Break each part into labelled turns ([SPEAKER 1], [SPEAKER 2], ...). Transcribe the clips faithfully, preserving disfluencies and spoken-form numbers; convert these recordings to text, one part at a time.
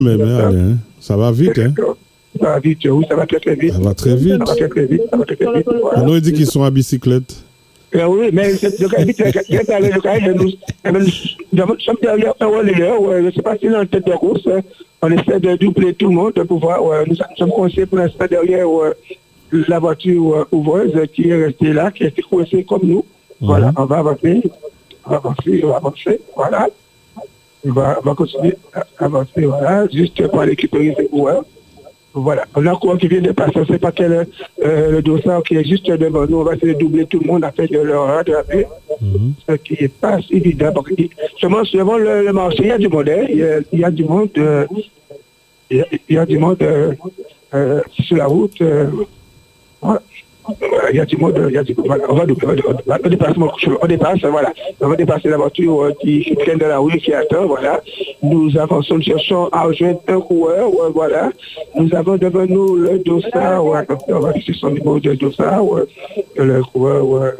[SPEAKER 1] Mais, mais allez, hein. Ça va vite, hein?
[SPEAKER 2] Ça va vite, oui, ça va très très vite.
[SPEAKER 1] Ça va très vite.
[SPEAKER 2] Ça va très très vite, ça va très très vite. Voilà.
[SPEAKER 1] On a dit qu'ils sont à bicyclette.
[SPEAKER 2] Euh, oui, mais je nous sommes derrière un relayeur, je ne sais pas si dans la tête de course, on essaie de doubler tout le monde pour pouvoir, nous sommes coincés pour l'instant derrière la voiture ouvreuse qui est restée là, qui est coincée comme nous. Voilà, on va avancer, on va avancer, on va avancer, voilà. On va, on va continuer à avancer, voilà, juste pour aller récupérer ces coureurs. Voilà, on a un coureur qui vient de passer, on ne sait pas quel est euh, le dossard qui est juste devant nous, on va essayer de doubler tout le monde afin de leur rattraper, mm-hmm. ce qui n'est pas évident. Parce que, seulement, seulement le, le marché, il y a du monde, hein, il, y a, il y a du monde, euh, il, y a, il y a du monde euh, euh, sur la route, euh, voilà. Il y a du monde, il y a du monde, voilà, on va, on, on, dépasse, on dépasse, voilà, on va dépasser la voiture euh, qui, qui traîne dans la rue, qui attend, voilà. Nous avançons, nous cherchons à rejoindre un coureur, euh, voilà. Nous avons devant nous le dossard, ouais, on va chercher son niveau de dossard, ouais, le coureur, ouais.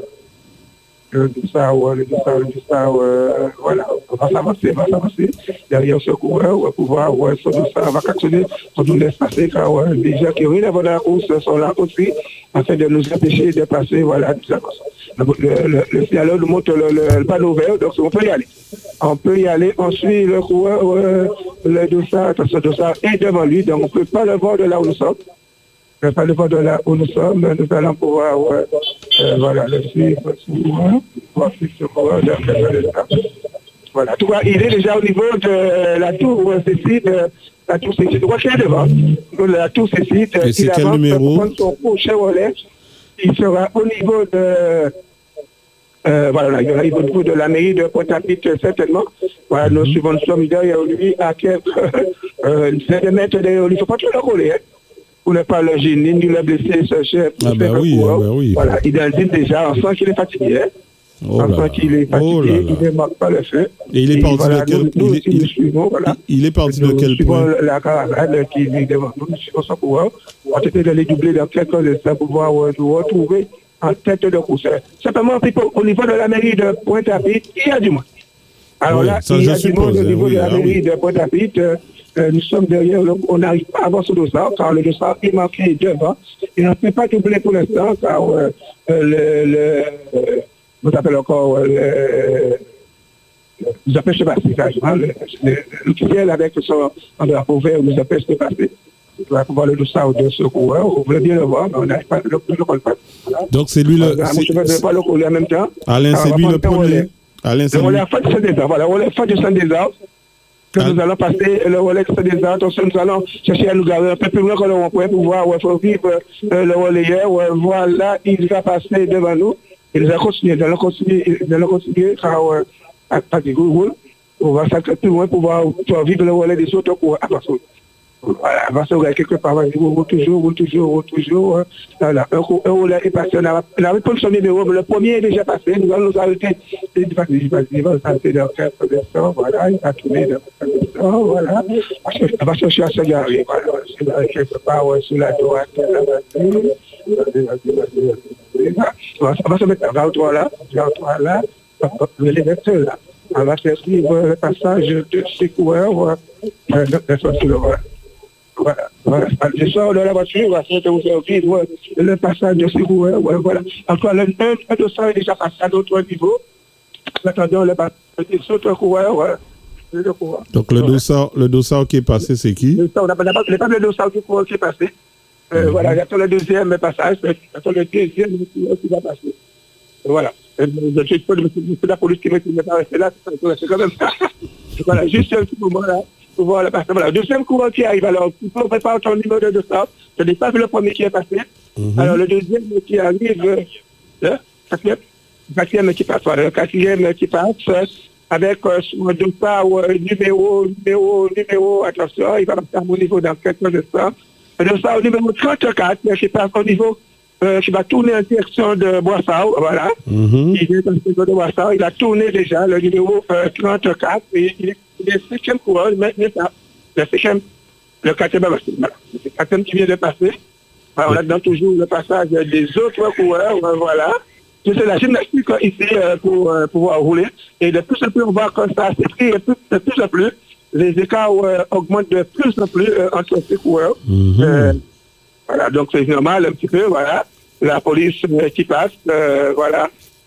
[SPEAKER 2] Le dossard, ouais, le dossard, le dossard, euh, voilà, on va s'avancer, on va s'avancer derrière ce coureur, on va pouvoir, ouais, son dossard, on va actionner, on nous laisse passer, car ouais, les gens qui relèvent de la course sont là aussi, afin de nous empêcher de passer, voilà, tout ça. Le, le, le signaleur nous montre le, le, le panneau vert, donc on peut y aller. On peut y aller, on suit le coureur, euh, le dossard, ce dossard est devant lui, donc on ne peut pas le voir de là où nous sommes. On ne peut pas le voir de là où nous sommes, nous allons pouvoir, ouais, euh, voilà, le suivre, pouvoir suivre ce coureur dans quelques instants. Voilà, tout cas, il est déjà au niveau de la tour Cécile, la tour Cécile, je crois qu'il est devant. La tour Cécile,
[SPEAKER 1] il avance pour
[SPEAKER 2] prendre son prochain relais. Il sera au niveau de, euh, voilà, il sera au niveau de la mairie de Pointe-à-Pitre, certainement. Voilà, mm-hmm. Nous suivons, nous sommes derrière lui à quelques euh, mètres derrière lui. Il ne faut pas trop le coller, hein, pour ne pas le gêner, ni le blesser, ce chef.
[SPEAKER 1] Ah ben oui, ah ben oui.
[SPEAKER 2] Voilà, il a dit déjà, on sent qu'il est fatigué, hein.
[SPEAKER 1] Oh
[SPEAKER 2] on sent qu'il est fatigué,
[SPEAKER 1] oh
[SPEAKER 2] il ne manque pas le feu.
[SPEAKER 1] Et il est parti
[SPEAKER 2] voilà,
[SPEAKER 1] de quel,
[SPEAKER 2] nous, nous,
[SPEAKER 1] il, il,
[SPEAKER 2] suivons, voilà.
[SPEAKER 1] il est parti de quel
[SPEAKER 2] point?
[SPEAKER 1] point?
[SPEAKER 2] La caravane qui est devant nous, nous suivons son coureur. On va essayer de les doubler dans quelques instants pour pouvoir nous retrouver en tête de course. Simplement, au niveau de la mairie de Pointe-à-Pitre, il y a du monde. Alors oui, là, il y a du monde au niveau oui, de la mairie ah, oui. de Pointe-à-Pitre. Euh, nous sommes derrière, on n'arrive pas à avoir ce dossard, car le dossard est marqué devant. Il n'en fait pas doubler pour l'instant, car euh, le... le euh, vous appelez encore euh, le... nous empêche de passer, carrément. L'officiel avec son drapeau vert nous empêche de passer. On va pouvoir le dossard de ce coureur. On voulait bien le voir, mais on n'arrive pas à le coller. Voilà.
[SPEAKER 1] Donc c'est lui le...
[SPEAKER 2] Euh, je ne vais pas le coller en même temps.
[SPEAKER 1] Alain, c'est lui le premier.
[SPEAKER 2] Alain, c'est lui. Le relais fin du centre des arbres. Voilà, le relais fin du centre des arbres. Que ah. Nous allons passer le relais du centre des arbres. Nous allons chercher à nous garer un peu plus loin que le rond-point pour voir où il faut vivre euh, le relayeur. Voilà, il va passer devant nous. Il va continuer, il va continuer, il va continuer car euh, à, à des roule. On va s'accrocher plus loin pour voir pour vivre le relais des autres pour avancer. Voilà, avancer quelque part, roule toujours, roule toujours, roule toujours. Hein. Voilà, un, un relais est passé. On a, on a répondu son numéro, mais le premier est déjà passé. Nous allons nous arrêter. Il va nous arrêter dans quelques instants. Voilà, il va tourner dans quelques instants. Voilà. On va chercher à se garer. Voilà, quelque part ouais, sur la droite. On va se mettre vers toi là, vers toi là, les vecteurs là. On va faire suivre le passage de ces coureurs. Voilà. Voilà. Je sors de la voiture, on va essayer de vous faire vivre le passage de ces coureurs. Voilà. Encore un, un dossard est déjà passé à d'autres niveaux. Attendons le passage des autres coureurs. Voilà.
[SPEAKER 1] Donc le dossard, le dossard qui est passé, c'est qui? Le
[SPEAKER 2] dossard, on n'a pas le dossard qui est passé. Euh, mm-hmm. Voilà, j'attends le deuxième passage, j'attends le deuxième qui va passer. Voilà. Je suis pas de la police qui ne pas rester là, c'est quand même ça. Voilà, juste un petit moment là, pour voir le passage. Voilà, le deuxième courant qui arrive, alors, il faut préparer ton numéro de dossard. Je n'ai pas vu le premier qui est passé. Mm-hmm. Alors, le deuxième qui arrive, le quatrième, quatrième qui passe, voilà, le quatrième qui passe, avec euh, son dossard euh, numéro, numéro, numéro, attention, il va passer à mon niveau dans quelques instants. Le dossard au numéro trente-quatre, qui passe au niveau, euh, qui va tourner en direction de Boissau, voilà. Mm-hmm. Il est en direction de Boissau, il a tourné déjà le numéro euh, trente-quatre, et il est le cinquième coureur, maintenant ça, le cinquième, le quatrième, voilà. Le quatrième qui vient de passer. Alors, on a dans toujours le passage des autres coureurs, voilà. C'est la gymnastique ici euh, pour euh, pouvoir rouler. Et de plus en plus, on voit que ça s'écrit de plus en plus. les écarts euh, augmentent de plus en plus euh, entre ces coureurs.
[SPEAKER 1] Mhm.
[SPEAKER 2] Euh, voilà, donc c'est normal un petit peu, voilà. La police euh, qui passe, euh, voilà.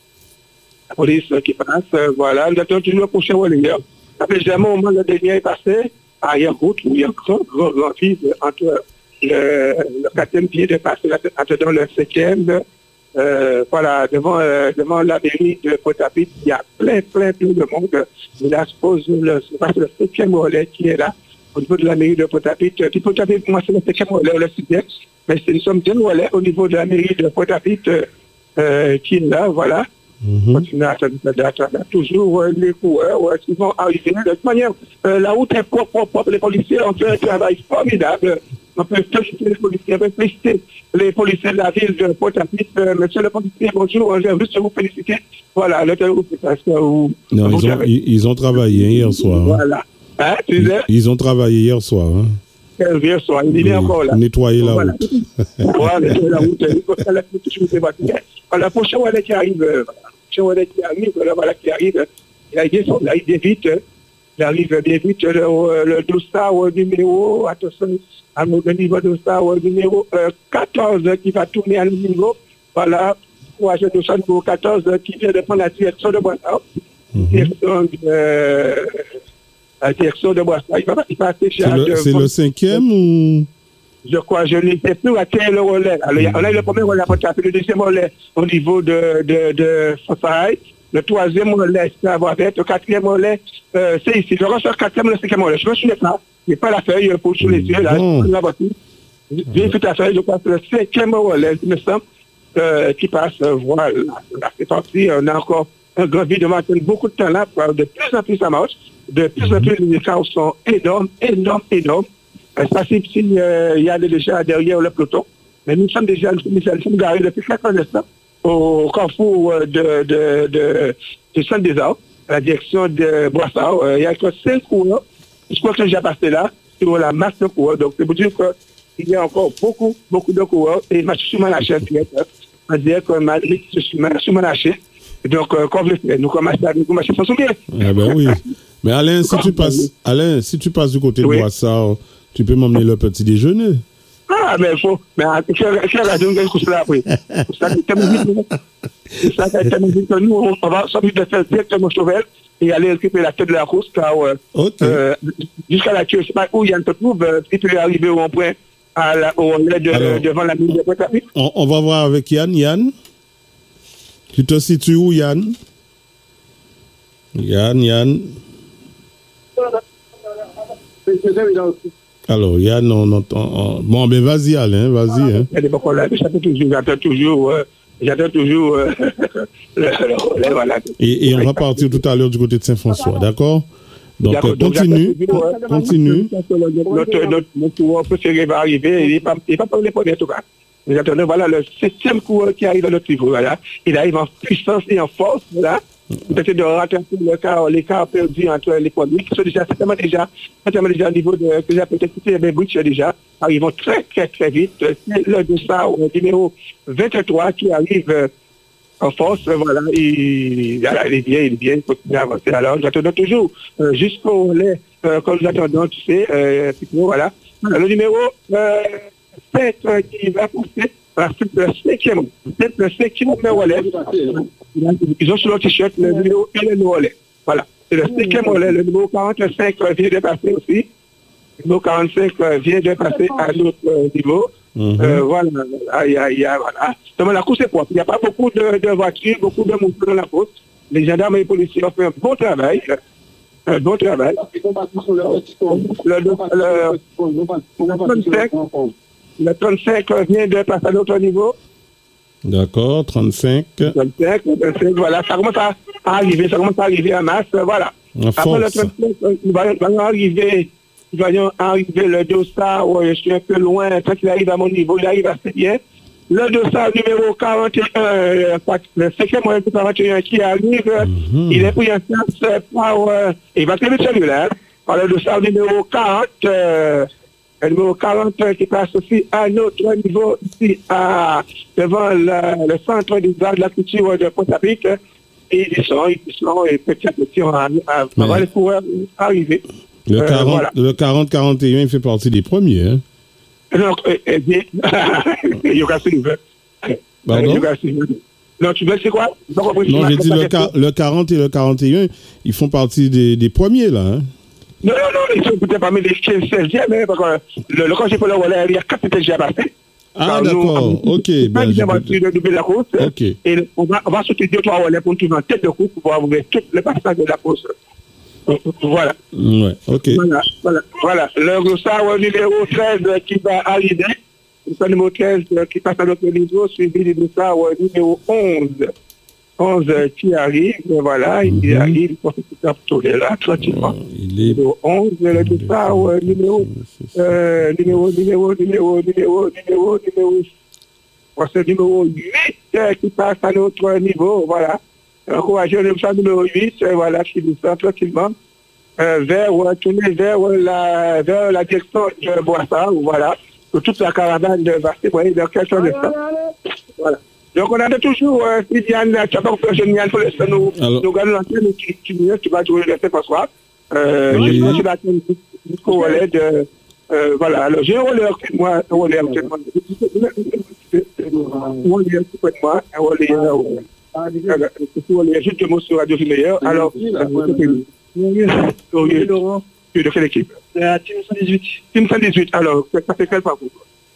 [SPEAKER 2] La police euh, qui passe, euh, voilà. Nous attendons toujours le prochain relayeur. Après, jamais au moment le dernier est passé, arrière-route, où il y a un grand, grand, grand vide entre le, le quatrième pied de passer, attendant le cinquième. Euh, voilà, devant, euh, devant la mairie de Pointe-à-Pitre, il y a plein, plein, plein de monde. Et là, je suppose, le, c'est le septième relais qui est là, au niveau de la mairie de Pointe-à-Pitre. Puis Pointe-à-Pitre, moi, c'est le cinquième relais, le sixième. Mais c'est, nous sommes deux relais au niveau de la mairie de Pointe-à-Pitre euh, qui est là, voilà.
[SPEAKER 1] Mhm.
[SPEAKER 2] Continuer à attendre la date. Il y a toujours euh, les coureurs euh, qui vont arriver. De toute manière, euh, la route est propre, propre, propre. Les policiers ont fait un travail formidable. On peut féliciter les policiers, on peut féliciter les policiers de la ville de Pointe-à-Pitre. Euh, monsieur le policier, bonjour, je veux juste vous féliciter. Voilà, le terreau, parce que vous...
[SPEAKER 1] Non,
[SPEAKER 2] vous
[SPEAKER 1] ils ont,
[SPEAKER 2] avez-
[SPEAKER 1] ils, ils ont travaillé hier soir. hein.
[SPEAKER 2] Voilà. Hein, tu
[SPEAKER 1] Ils,
[SPEAKER 2] disais,
[SPEAKER 1] ils ont travaillé hier soir. hein.
[SPEAKER 2] hier soir, il est
[SPEAKER 1] Oui,
[SPEAKER 2] encore là.
[SPEAKER 1] pour nettoyer la
[SPEAKER 2] Voilà.
[SPEAKER 1] route.
[SPEAKER 2] Voilà, c'est la route, il faut faire la route, toujours des voitures. Voilà, pour prochain relais qui arrive, euh, voilà, prochain relais qui arrive, voilà, voilà, qui arrive, il arrive, il arrive bien vite, euh, il arrive bien vite, le, le, le dossard au numéro, attention, à le niveau dossard au numéro euh, quatorze qui va tourner à le niveau, voilà, pour le dossard numéro quatorze qui vient de prendre la direction de Boissard,
[SPEAKER 1] Mhm.
[SPEAKER 2] direction de, euh, la direction de Boissard, il va, il va
[SPEAKER 1] C'est
[SPEAKER 2] déjà
[SPEAKER 1] le, c'est le cinquième ou...
[SPEAKER 2] je crois, je n'étais plus à quel relais. Alors, il y a- on a eu le premier relais à Pointe-à-Pitre, le deuxième relais au niveau de, de, de Fafaï, le troisième relais, c'est à Boisvert, le quatrième relais, euh, c'est ici. Je reçois le quatrième et le cinquième relais. Je me souviens pas. Il n'y a pas la feuille pour sous les yeux, là.
[SPEAKER 1] Bon.
[SPEAKER 2] Je prends la voiture. J'ai fait la feuille, je crois que c'est le cinquième relais, il me semble, euh, qui passe, euh, voilà. Là, c'est parti, on a encore un grand vide, on va attendre beaucoup de temps là, de plus en plus ça marche, de plus en plus les écarts sont énormes, énormes, énormes. Euh, Ça, c'est s'il euh, y a déjà derrière le peloton. Mais nous sommes déjà, nous sommes, nous sommes garés depuis quatre ans au carrefour euh, de, de, de, de Centre des Arts, à la direction de Boissard. Euh, il y a que cinq coureurs. Je crois que j'ai déjà passé là, sur la masse de coureurs. Donc, c'est pour dire qu'il y a encore beaucoup, beaucoup de coureurs. Et je suis manaché, c'est-à-dire que je suis manaché. Donc, euh, comme je fais, nous commençons à nous commençons à s'en souvenir.
[SPEAKER 1] Ah ben oui. Mais Alain, si tu passes, Alain, si tu passes du côté de
[SPEAKER 2] Oui.
[SPEAKER 1] Boissard, tu peux m'emmener le petit déjeuner.
[SPEAKER 2] Ah, mais il faut. Mais quelle raison que je là après? C'est ça qui est tellement vite. C'est ça qui est tellement vite que nous, on va sortir de faire directement Chauvel et aller récupérer la tête de la course, car euh,
[SPEAKER 1] Ok.
[SPEAKER 2] euh, jusqu'à la queue, je ne sais pas où Yann se trouve, euh, il peut arriver au rond-point à la, au relais de,
[SPEAKER 1] Alors,
[SPEAKER 2] devant la mine de Pointe-à-Pitre.
[SPEAKER 1] On, on va voir avec Yann. Yann, tu te situes où, Yann? Yann, Yann. Alors, Yann, on entend. on- Bon, ben vas-y, Alain, vas-y. Hein.
[SPEAKER 2] Il y a des bons là, j'attends toujours, j'attends toujours, euh, j'attends toujours euh, le, le relais, voilà.
[SPEAKER 1] Et, et on va partir tout à l'heure du côté de Saint-François, d'accord? Donc,
[SPEAKER 2] D'accord,
[SPEAKER 1] euh,
[SPEAKER 2] donc
[SPEAKER 1] continue.
[SPEAKER 2] j'attends toujours, euh,
[SPEAKER 1] Continue.
[SPEAKER 2] Notre, notre, notre coureur préféré va arriver, il n'est pas, il n'est pas pour les premiers en tout cas. Nous attendons, voilà, le septième coureur qui arrive à notre niveau, voilà. Il arrive en puissance et en force, voilà. Peut-être de rattraper l'écart, l'écart perdu entre les premiers, qui sont déjà, certainement déjà, certainement déjà au niveau de, que j'ai peut-être cité, mais Butch déjà, arrivent très, très, très vite. C'est le dossard au numéro vingt-trois qui arrive euh, en force, voilà, il, voilà, il est bien, il est bien, il continue à avancer. Alors, j'attends toujours, euh, jusqu'au relais, euh, comme nous attendons, tu sais, euh, plutôt, voilà. Voilà, le numéro euh, sept euh, qui va passer, voilà, c'est le cinquième, c'est le cinquième relais. Ils ont sur leur t-shirt le numéro et le relais. Voilà, c'est le cinquième relais, le numéro quarante-cinq euh, vient de passer aussi. Le numéro quarante-cinq euh, vient de passer à notre euh, niveau.
[SPEAKER 1] Mhm.
[SPEAKER 2] Euh, voilà, aïe, aïe, aïe, voilà. Donc, la course est propre. Il n'y a pas beaucoup de, de voitures, beaucoup de monde dans la course. Les gendarmes et les policiers ont fait un bon travail. Un bon travail. Le, le, le, trente-cinq, le trente-cinq vient de passer à notre niveau.
[SPEAKER 1] D'accord, trente-cinq.
[SPEAKER 2] trente-cinq, trente-cinq, voilà, ça commence à arriver, ça commence à arriver en masse, voilà.
[SPEAKER 1] En
[SPEAKER 2] Après le
[SPEAKER 1] force.
[SPEAKER 2] trente-cinq, nous allons arriver, nous allons arriver le dossard, ouais, je suis un peu loin, quand il arrive à mon niveau, il arrive assez bien. Le dossard numéro quarante et un, euh, le cinquième moyen quarante et un qui arrive,
[SPEAKER 1] Mhm.
[SPEAKER 2] il est pris en charge par, euh, il va très vite celui-là, hein, par le dossard numéro quarante, euh, le numéro quarante qui passe aussi à notre niveau ici, à, devant le, le centre des arts de la culture de Pointe-à-Pitre. Et ils sont, ils sont, et petit à petit, on va, on va les coureurs arriver.
[SPEAKER 1] Le
[SPEAKER 2] Euh,
[SPEAKER 1] quarante,
[SPEAKER 2] voilà.
[SPEAKER 1] le quarante quarante et un, il fait partie des premiers. Hein?
[SPEAKER 2] Donc, euh, eh bien, il y aura Sylvain.
[SPEAKER 1] Pardon?
[SPEAKER 2] Il y aura Sylvain. Non, tu veux, c'est quoi? J'ai pas compris.
[SPEAKER 1] Non,
[SPEAKER 2] Ma-
[SPEAKER 1] j'ai
[SPEAKER 2] ma-
[SPEAKER 1] dit
[SPEAKER 2] ma
[SPEAKER 1] le,
[SPEAKER 2] question.
[SPEAKER 1] quar- le quarante et le quarante et un, ils font partie des, des premiers, là. Hein?
[SPEAKER 2] Non, non, non, ils sont peut-être parmi les quinze seizième, mais parce que le, le congé pour le relais, il y a quatre étages déjà passés.
[SPEAKER 1] Ah,
[SPEAKER 2] Alors, nous,
[SPEAKER 1] d'accord.
[SPEAKER 2] on-
[SPEAKER 1] Ok.
[SPEAKER 2] on
[SPEAKER 1] Ben,
[SPEAKER 2] va
[SPEAKER 1] j'ai
[SPEAKER 2] voiture
[SPEAKER 1] peut-
[SPEAKER 2] de doubler la course.
[SPEAKER 1] Ok.
[SPEAKER 2] Et on va, on va sauter deux, trois relais pour trouver en tête de course pour pouvoir ouvrir tout le passage de la course. Voilà.
[SPEAKER 1] Ouais, ok.
[SPEAKER 2] Voilà, voilà, voilà. Le Rossard numéro treize euh, qui va arriver. Le numéro treize euh, qui passe à notre niveau, suivi du Rossard numéro onze. onze euh, qui arrive, euh, voilà, il
[SPEAKER 1] Mhm.
[SPEAKER 2] arrive, il pense qu'il tape tout là, tranquillement.
[SPEAKER 1] Ouais, il est...
[SPEAKER 2] Numéro onze, le Rossard numéro, euh, numéro, numéro, numéro, numéro, numéro, numéro, voilà, c'est le numéro huit euh, qui passe à notre niveau, voilà. Encourager le Rossard numéro huit, euh, voilà, qui descend tranquillement. Euh, vers, euh, tourner vers, euh, la, vers la direction de Boissard, voilà, que toute la caravane va se voir dans quelques instants. Voilà. Donc on attend toujours, euh, si Diane, tu n'as pas fait jeune Yann pour l'instant, nous,
[SPEAKER 1] Alors-
[SPEAKER 2] nous gagnons l'antenne, tu, tu, tu vas jouer le François. Euh,
[SPEAKER 1] Oui.
[SPEAKER 2] je pense que la jusqu'au relais de, euh, voilà, alors j'ai un relais avec moi, un relais actuellement. Un relais avec moi, un relais, euh, un relais, juste deux mots sur Radio Meilleur. Alors, euh, oui, Laurent. De quelle équipe?
[SPEAKER 3] De la Team cent dix-huit.
[SPEAKER 2] Team cent dix-huit. Alors, ça fait quel parcours?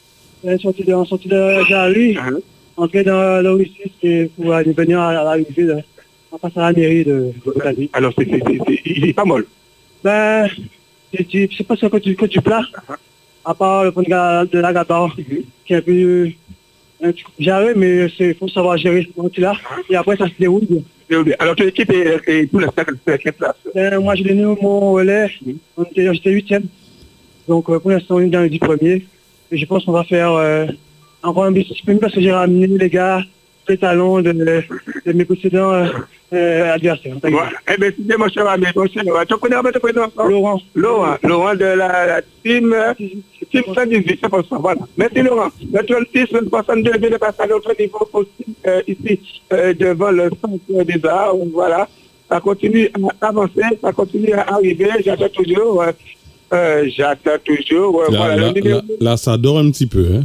[SPEAKER 3] On est sorti de, on est sorti de Jarry,
[SPEAKER 2] Uh-huh.
[SPEAKER 3] entré dans l'Oricis et pour aller venir à l'arrivée, de- en passant à la mairie de Italie.
[SPEAKER 2] Alors, c'est, c'est, c'est, c'est- il est pas molle.
[SPEAKER 3] Ben, je je sais pas ce que tu, que tu places, à part le point de, ga- de la gabar, qui est un peu un petit coup jarré, mais il faut savoir gérer ce moment-là. Et après, ça se déroule bien.
[SPEAKER 2] Alors, ton équipe est, est pour l'instant, à quelle place?
[SPEAKER 3] Ben, moi, j'ai donné mon relais, on était- j'étais huitième. Donc, euh, pour l'instant, on est dans les dix premiers. Et je pense qu'on va faire euh, encore un petit peu mieux parce que j'ai ramené les gars, les talons de, de mes précédents euh, euh, adversaires.
[SPEAKER 2] Voilà. Eh bien, c'est mon cher ami, mon cher. Tu connais un peu ton prénom?
[SPEAKER 3] Laurent.
[SPEAKER 2] Laurent. Laurent de la, la team, euh, team cent dix-huit, c'est pour ça. Voilà. Merci, Laurent. Le trente-six, le soixante-deux vient de passer à l'autre niveau aussi, euh, ici, euh, devant le centre des arts. Voilà. Ça continue à avancer, ça continue à arriver. J'attends toujours. Euh, euh, j'attends toujours. Euh,
[SPEAKER 1] Là,
[SPEAKER 2] voilà.
[SPEAKER 1] là,
[SPEAKER 2] le numéro...
[SPEAKER 1] là, là, ça dort un petit peu. Hein?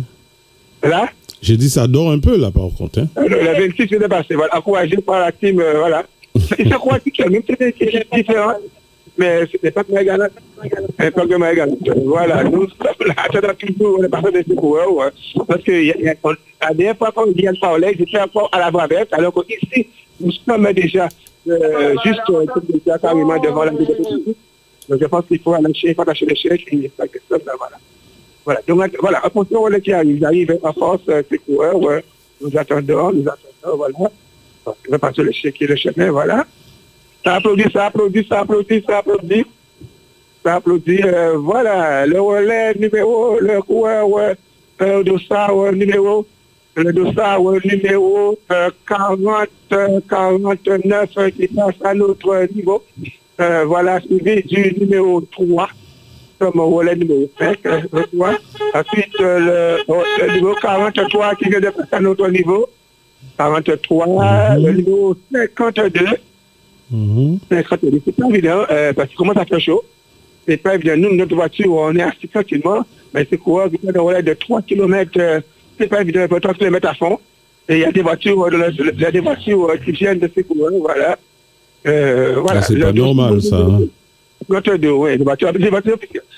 [SPEAKER 2] Là,
[SPEAKER 1] J'ai dit ça dort un peu, là, par contre. Hein?
[SPEAKER 2] le, le vingt-six vient de passer. Voilà. Encouragé par la team. Euh, voilà. Il se croit que même si c'est des équipes différentes. Mais ce n'est pas que Maïgana, c'est pas que Maïgana. Voilà, nous sommes là, attendant toujours le passage des coureurs, ouais. Parce que y a, y a, on, la dernière fois qu'on vient de parler, j'étais encore à la bravette, alors qu'ici, nous sommes déjà euh, juste euh, déjà carrément devant la vidéo. Donc je pense qu'il faut attacher, il faut attacher les chèques, et ça, que ça, voilà. Voilà, donc voilà, attention, on qui arrive, ils arrivent en force, euh, ces coureurs, ouais. Nous attendons, nous attendons, voilà. On va passer le chèque et le chemin, voilà. Ça applaudit, ça applaudit, ça applaudit, ça applaudit. Ça applaudit. Euh, voilà, le relais numéro, le coureur, ouais, euh, le dossard ouais, numéro, le dossard ouais, numéro euh, quarante, quarante-neuf euh, qui passe à notre niveau. Euh, voilà, suivi du numéro trois, comme relais numéro cinq. Euh, Ensuite, euh, le, le numéro quarante-trois qui vient de passer à notre niveau. quarante-trois, mm-hmm. Le numéro cinquante-deux.
[SPEAKER 1] Mm-hmm.
[SPEAKER 2] C'est pas évident, euh, parce qu'il commence à faire chaud. C'est pas évident. Nous, notre voiture, on est assis tranquillement, mais c'est coureur qui fait un relais de trois kilomètres, euh, c'est pas évident, pour trois kilomètres à fond. Et il y a des voitures, euh, il y a des voitures euh, qui viennent de ces coureurs, voilà. Euh, voilà.
[SPEAKER 1] Ah, c'est pas
[SPEAKER 2] le,
[SPEAKER 1] normal, ça. Hein.
[SPEAKER 2] trente-deux, oui, des voitures, des voitures,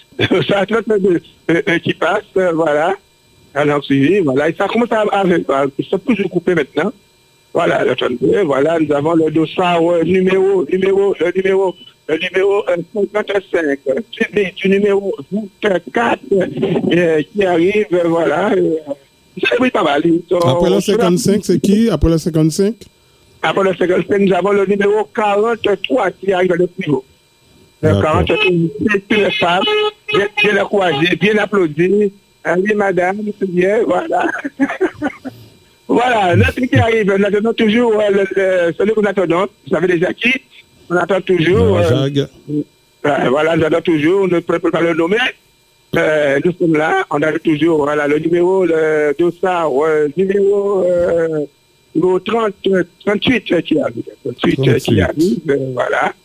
[SPEAKER 2] ça, trente-deux euh, euh, qui passent, euh, voilà. Alors, suivi, voilà. Et ça commence à arriver, ils sont toujours coupés maintenant. Voilà, le trente-deux, voilà, nous avons le dossard euh, numéro, numéro, le numéro, le numéro euh, cinquante-cinq, suivi du numéro vingt-quatre euh, qui arrive, euh, voilà. Euh, ça oui, pas mal. Donc,
[SPEAKER 1] après le cinquante-cinq, c'est qui? Après le cinquante-cinq?
[SPEAKER 2] Après le cinquante-cinq, nous avons le numéro quarante-trois qui arrive à notre niveau. Le quarante-trois, c'est une femme, bien, bien encouragée, bien applaudie. Allez, madame, c'est bien, voilà. Voilà, notre qui arrive, nous attendons toujours euh, le, le, celui que nous attendons. Vous savez déjà qui? On attend toujours. Euh, euh, voilà, nous attendons toujours, ne peut pas le nommer. Euh, nous sommes là, on attend toujours voilà, le numéro, le dossard, euh, numéro, euh, numéro trente, trente-huit qui arrive. trente-huit qui arrive, euh, voilà.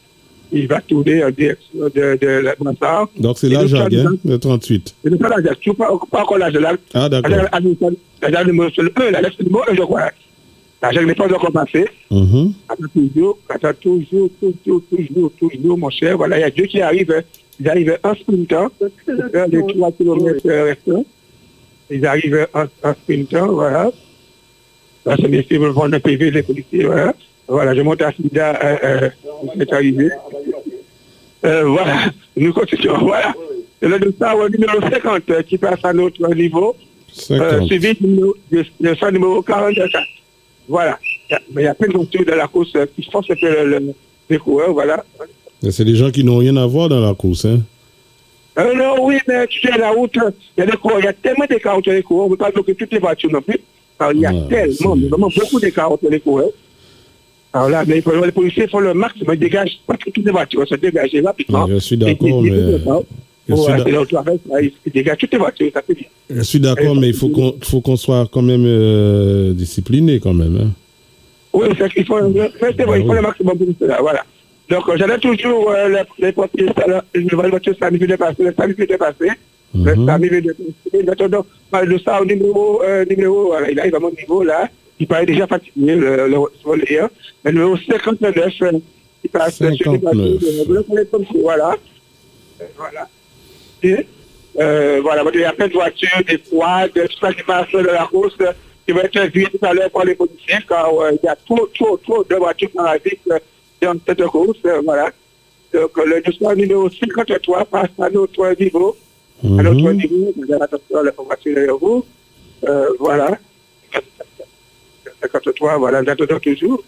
[SPEAKER 2] il va tourner en direction de, de la Brassard.
[SPEAKER 1] Donc c'est la Jag, hein, le trente-huit.
[SPEAKER 2] C'est pas la Jag, tu pas, pas encore la Jag.
[SPEAKER 1] Ah, d'accord.
[SPEAKER 2] La Jag numéro un, la lettre numéro un, je crois. La Jag n'est pas encore passée.
[SPEAKER 1] Mm-hmm.
[SPEAKER 2] Attends toujours, attends toujours, toujours, toujours, toujours, mon cher. Voilà, il y a Dieu qui arrive, ils arrivent en sprintant, faire les trois kilomètres restants. Ils arrivent en, en sprintant, voilà. Là, c'est bien sûr, on a P V, les policiers, voilà. Voilà, je monte à Sida, euh, euh, c'est arrivé. Euh, voilà, nous continuons, voilà. C'est le dossard numéro cinquante euh, qui passe à notre niveau, euh, suivi de, de, de son numéro quarante-quatre. Voilà. Mais il y a plein de voitures de la course euh, qui forcent un peu le, le, les coureurs, voilà.
[SPEAKER 1] Et c'est des gens qui n'ont rien à voir dans la course, hein?
[SPEAKER 2] Euh, non, oui, mais tu sais, la route, il y a des coureurs, il y a tellement d'écarts entre les coureurs, on ne peut pas bloquer toutes les voitures non plus. Alors, il y a ah, tellement, vraiment beaucoup d'écarts entre les coureurs. Alors là, mais il faut, les policiers font le maximum, ils dégagent pas toutes les voitures, se dégagent rapidement.
[SPEAKER 1] Je suis d'accord, mais... Je suis,
[SPEAKER 2] il dégage toutes les voitures, ça fait bien.
[SPEAKER 1] Je suis d'accord, mais il faut qu'on, faut qu'on soit quand même euh, discipliné quand même. Hein.
[SPEAKER 2] Oui, c'est qu'il faut, ah, il faut oui. le maximum pour cela, voilà. Donc, euh, j'allais toujours euh, les, les pompiers, je vois les voitures, ça m'est dépassé, ça m'est dépassé. Ça m'est dépassé. Donc, de ça au numéro, euh, numéro, voilà, il arrive à mon niveau là. Il paraît déjà fatigué, le, le voléen. Le numéro cinquante-neuf, il passe
[SPEAKER 1] cinquante-neuf.
[SPEAKER 2] Sur les voilà. Euh, voilà. Et, euh, voilà, il y a plein de voitures, des quads, tout ça qui passe de la course, qui va être vu tout à l'heure par les policiers, car euh, il y a trop, trop, trop de voitures parasites dans cette course, euh, voilà. Donc, le dossier numéro cinquante-trois passe à notre niveau. Mm-hmm. À notre niveau, vous avez attention à l'information derrière vous. Euh, voilà. cinquante-trois, voilà, j'attends toujours.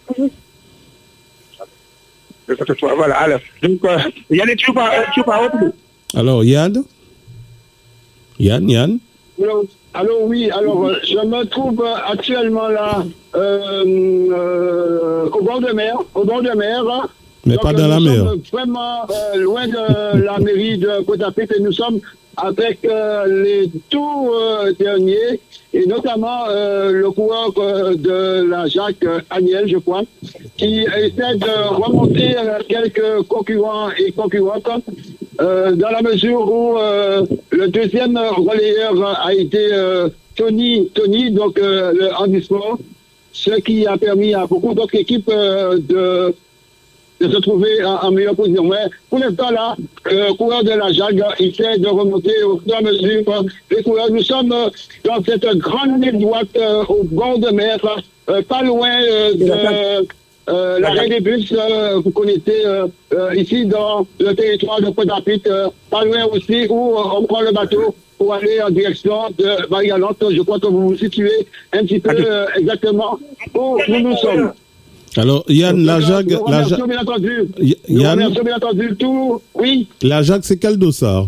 [SPEAKER 2] cinquante-trois, voilà. Alors, donc, euh, Yann est toujours pas, toujours pas autre.
[SPEAKER 1] Alors, Yann Yann, Yann
[SPEAKER 4] Allô, allô, oui, alors, euh, je me trouve actuellement là, euh, euh, au bord de mer, au bord de mer.
[SPEAKER 1] Mais
[SPEAKER 4] donc,
[SPEAKER 1] pas dans la mer.
[SPEAKER 4] Nous sommes vraiment euh, loin de la mairie de Pointe-à-Pitre et nous sommes avec euh, les tout euh, derniers, et notamment euh, le coureur euh, de la Jacques euh, Aniel, je crois, qui essaie de remonter euh, quelques concurrents et concurrentes, euh, dans la mesure où euh, le deuxième relayeur a été euh, Tony, Tony, donc euh, le handisport, ce qui a permis à beaucoup d'autres équipes euh, de de se trouver en, en meilleure position. Mais pour l'instant, là, le coureur de la Jag essaie de remonter au fur et à mesure les coureurs. Nous sommes dans cette grande ligne droite euh, au bord de mer, euh, pas loin euh, de euh, l'arrêt des bus, euh, vous connaissez, euh, euh, ici dans le territoire de Pointe-à-Pitre, euh, pas loin aussi où euh, on prend le bateau pour aller en direction de Marie-Galante. Je crois que vous vous situez un petit peu euh, exactement où nous nous sommes.
[SPEAKER 1] Alors, Yann, la Jag...
[SPEAKER 4] Nous
[SPEAKER 1] la
[SPEAKER 4] remercions bien entendu.
[SPEAKER 1] Y-
[SPEAKER 4] Nous
[SPEAKER 1] Yann,
[SPEAKER 4] remercions bien entendu tout. Oui.
[SPEAKER 1] la Jag, c'est quel dossard?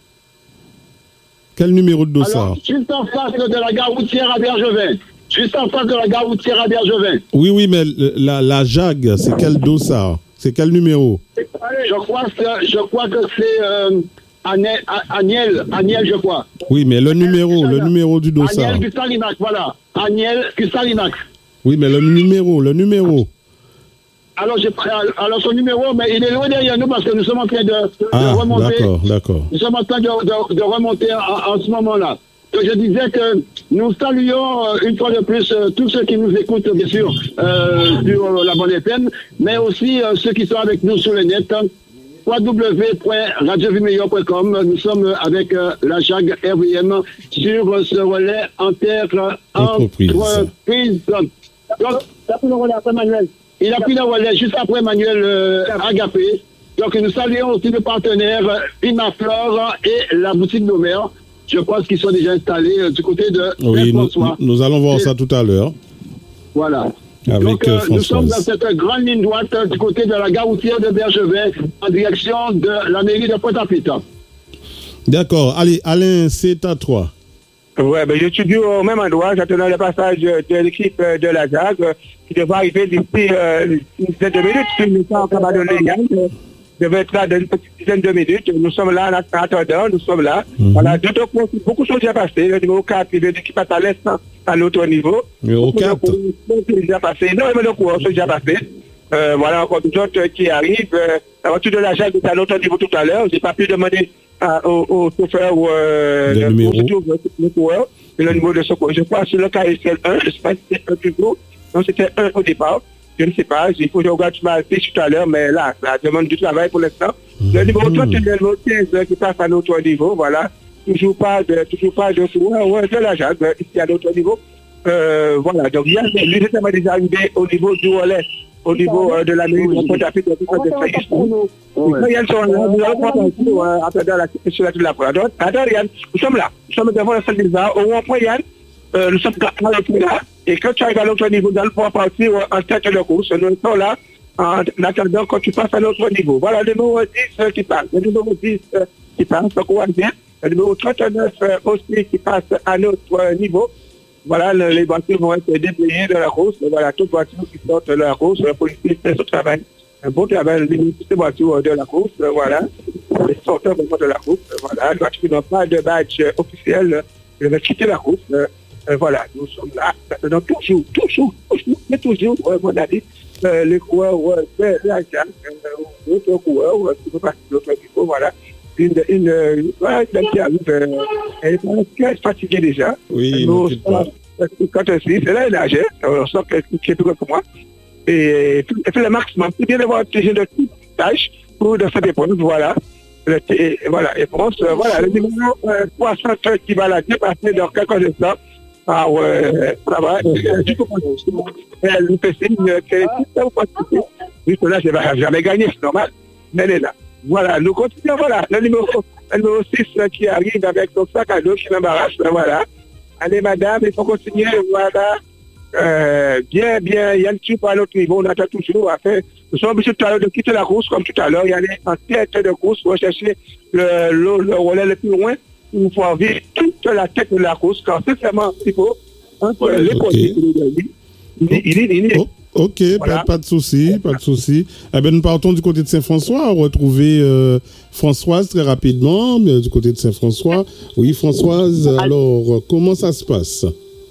[SPEAKER 1] Quel numéro de dossard?
[SPEAKER 4] Alors, juste en face de la gare routière à Bergevin. Juste en face de la gare routière à Bergevin.
[SPEAKER 1] Oui, oui, mais le- la, la Jag, c'est quel dossard? C'est quel numéro?
[SPEAKER 4] Je crois que, je crois que c'est euh, Aniel, Aniel, Aniel, je crois.
[SPEAKER 1] Oui, mais le numéro, le numéro du dossard.
[SPEAKER 4] Aniel Gustalinac, voilà. Aniel Gustalinac.
[SPEAKER 1] Oui, mais le numéro, le numéro.
[SPEAKER 4] Alors, j'ai, alors son numéro, mais il est loin derrière nous parce que nous sommes en train de, de
[SPEAKER 1] Ah,
[SPEAKER 4] remonter.
[SPEAKER 1] d'accord, d'accord.
[SPEAKER 4] Nous sommes en train de, de, de remonter en, en ce moment-là. Donc, je disais que nous saluons euh, une fois de plus euh, tous ceux qui nous écoutent, bien sûr, euh, sur euh, la Bonne F M, mais aussi euh, ceux qui sont avec nous sur le net. w w w point radio vie meilleure point com. Nous sommes avec euh, la Jag R V M sur euh, ce relais en terre
[SPEAKER 1] Entreprise.
[SPEAKER 4] entreprise. Donc, ça pour le relais après Manuel. Il a pris le relais juste après Manuel euh, Agapé. Donc, nous saluons aussi nos partenaires euh, Imaflore et la boutique d'Omer. Je pense qu'ils sont déjà installés euh, du côté de
[SPEAKER 1] Oui, nous,
[SPEAKER 4] François.
[SPEAKER 1] nous allons voir
[SPEAKER 4] et,
[SPEAKER 1] ça tout à l'heure.
[SPEAKER 4] Voilà.
[SPEAKER 1] Avec
[SPEAKER 4] Donc,
[SPEAKER 1] euh,
[SPEAKER 4] euh, nous sommes dans
[SPEAKER 1] Françoise.
[SPEAKER 4] cette grande ligne droite euh, du côté de la gare routière de Bergevin en direction de la mairie de Pointe-à-Pitre.
[SPEAKER 1] D'accord. Allez, Alain, c'est à toi.
[SPEAKER 2] Ouais, ben, je suis dû au même endroit, j'attends le passage de l'équipe de la Jag, euh, qui devrait arriver d'ici euh, une dizaine de minutes, si nous sommes en de légal, euh, devait être là dans une petite dizaine de minutes. Nous sommes là en attendant, nous sommes là. Mm-hmm. Voilà, d'autres courses, beaucoup de choses déjà passées. Le numéro quatre, il veut dire qu'il passe à l'est à l'autre niveau.
[SPEAKER 1] Numéro quatre.
[SPEAKER 2] C'est déjà passé. Non, mais le cours, c'est déjà passé. Euh, voilà encore d'autres qui arrivent. Euh, la voiture de la Jacques est à l'autre niveau tout à l'heure. J'ai pas pu demander à, au, au chauffeur ou euh,
[SPEAKER 1] le numéro.
[SPEAKER 2] Le coureur et le numéro de secours. Je crois que c'est le K S L un, je sais pas si c'était un toujours. Non, c'était un au départ. Je ne sais pas. Il faut que je regarde ma fiche tout à l'heure, mais là, ça demande du travail pour l'instant. Mmh. Le numéro trente et le numéro quinze qui passe à l'autre niveau, voilà. Toujours pas de, toujours pas de coureur ouais, de la Jacques, ici à l'autre niveau. Euh, voilà, donc il y a l'unité m'a déjà arrivé au niveau du relais, au niveau euh, de la mairie de Pointe-à-Pitre, de tout Yann sont là, nous allons prendre un coup après dans la sur la de la Pointe. Donc, attends Yann, nous sommes là, nous sommes devant la salle des arts, au rond-point Yann, euh, nous sommes à l'autre là, et quand tu arrives à l'autre niveau, dans le point partir en tête de course, nous sommes là, en attendant quand tu passes à l'autre niveau. Voilà le numéro dix euh, qui passe, le numéro dix euh, qui passe, donc on va bien, le numéro trente-neuf euh, aussi qui passe à notre euh, niveau. Voilà, le, les voitures vont être déployées de la course. Voilà, toutes les voitures qui sortent de la course. La police fait son travail. Un bon travail, toutes les voitures de la course. Voilà. Les sorteurs de la course. Voilà. Les voitures qui n'ont pas de badge officiel vont quitter la course. Euh, voilà, nous sommes là. Donc, toujours, toujours, toujours, mais toujours, euh, mon ami, euh, les coureurs euh, de la Jacques, euh, d'autres coureurs euh, qui vont passer de l'autre niveau. Voilà. Une, une, une, voilà, une qui arrive, euh, elle est fatiguée déjà.
[SPEAKER 1] Oui,
[SPEAKER 2] nous,
[SPEAKER 1] ne pas.
[SPEAKER 2] Quand elle se dit, c'est là, elle nage, on sent qu'elle est plus grande que moi. Et elle fait le maximum. C'est bien d'avoir des jeunes de toute tâche pour de faire des points, voilà. Et, voilà, et pense, euh, voilà, le numéro euh, trois cent qui va la dépasser dans quelques instants. Ah ouais, ça va, du coup, elle nous fait signe qu'elle est tout participer. Juste là, je ne vais jamais gagner, c'est normal. Mais elle est là. Voilà, nous continuons, voilà, le numéro, le numéro six qui arrive avec son sac à dos qui m'embarrasse, voilà. Allez, madame, il faut continuer, voilà. Euh, bien, bien, il y a un petit peu à l'autre niveau, on attend toujours à faire. Nous sommes obligés tout à l'heure de quitter la course, comme tout à l'heure, il y aller en tête de course, rechercher le, le, le relais le plus loin, pour pouvoir vivre toute la tête de la course, car sincèrement, il faut, entre les côtés, il est,
[SPEAKER 1] oh. Ok, voilà. pas, pas de souci, pas de souci. Eh bien, nous partons du côté de Saint-François, retrouver euh, Françoise très rapidement, mais du côté de Saint-François. Oui, Françoise, alors, comment ça se passe?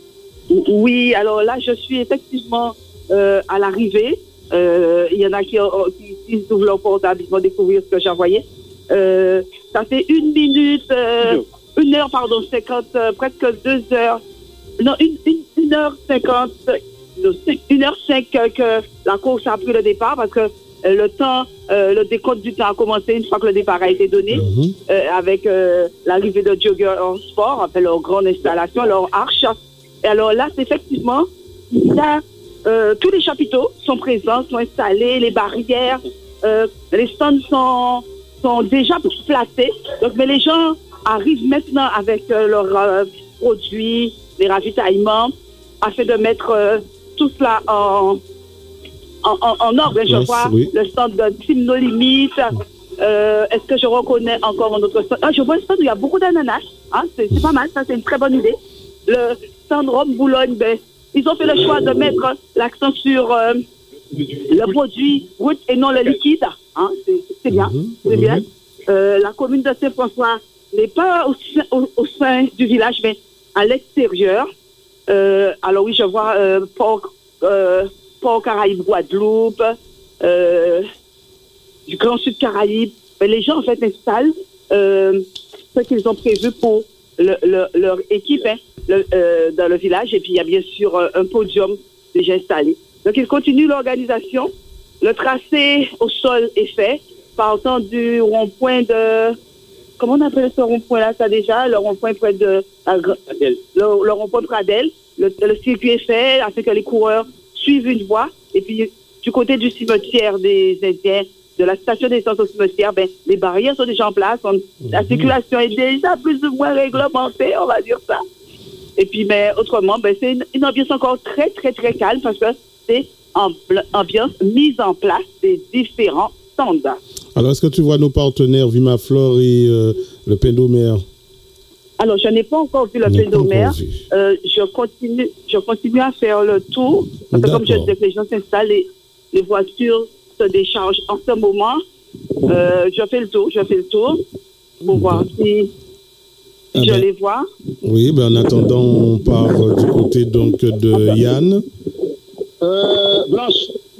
[SPEAKER 5] Oui, alors là, je suis effectivement euh, à l'arrivée. Euh, il y en a qui, qui, qui ouvrent leur portable, ils vont découvrir ce que j'ai envoyé. Euh, ça fait une minute, euh, une heure, pardon, cinquante, euh, presque deux heures. Non, une, une, une heure cinquante. une heure cinq que la course a pris le départ parce que euh, le temps, euh, le décompte du temps a commencé une fois que le départ a été donné mm-hmm. euh, avec euh, l'arrivée de Jogger en sport, enfin leur grande installation, leur arche. Et alors là, c'est effectivement, là, euh, tous les chapiteaux sont présents, sont installés, les barrières, euh, les stands sont, sont déjà placés. Donc, mais les gens arrivent maintenant avec euh, leurs euh, produits, les ravitaillements, afin de mettre euh, tout cela en, en, en, en ordre. Je yes, vois oui. le stand de Team No Limit. Euh, est-ce que je reconnais encore un autre stand? Ah, je vois un stand où il y a beaucoup d'ananas. Hein, c'est, c'est pas mal, ça c'est une très bonne idée. Le stand Rome Boulogne, ben, ils ont fait le choix de mettre l'accent sur euh, le produit brut et non le liquide. Hein, c'est, c'est bien, mm-hmm, c'est mm-hmm. bien. Euh, la commune de Saint-François n'est pas au, au, au sein du village, mais à l'extérieur. Euh, alors oui, je vois euh, Port, euh, Port Caraïbes, Guadeloupe, euh, du Grand Sud Caraïbes. Mais les gens en fait installent euh, ce qu'ils ont prévu pour le, le, leur équipe hein, le, euh, dans le village. Et puis il y a bien sûr euh, un podium déjà installé. Donc ils continuent l'organisation. Le tracé au sol est fait, partant du rond-point de... Comment on appelle ce rond-point là, ça déjà? Le rond-point près de... Le, le rond-point de Pradel. Le, le circuit est fait afin que les coureurs suivent une voie. Et puis, du côté du cimetière des Indiens, de la station d'essence au cimetière, ben, les barrières sont déjà en place. On, mm-hmm. La circulation est déjà plus ou moins réglementée, on va dire ça. Et puis, mais autrement, ben, c'est une, une ambiance encore très, très, très calme parce que c'est une ambiance mise en place des différents standards.
[SPEAKER 1] Alors, est-ce que tu vois nos partenaires Vimaflore et euh, le Pendomère?
[SPEAKER 5] Alors, je n'ai pas encore vu le Pendomère. Euh, je continue, je continue à faire le tour. Parce que comme je disais, les gens s'installent, les, les voitures se déchargent en ce moment. Euh, je fais le tour, je fais le tour pour voir si ah je ben, les vois.
[SPEAKER 1] Oui, ben en attendant, on part du côté donc de Yann.
[SPEAKER 4] Euh, Blanche,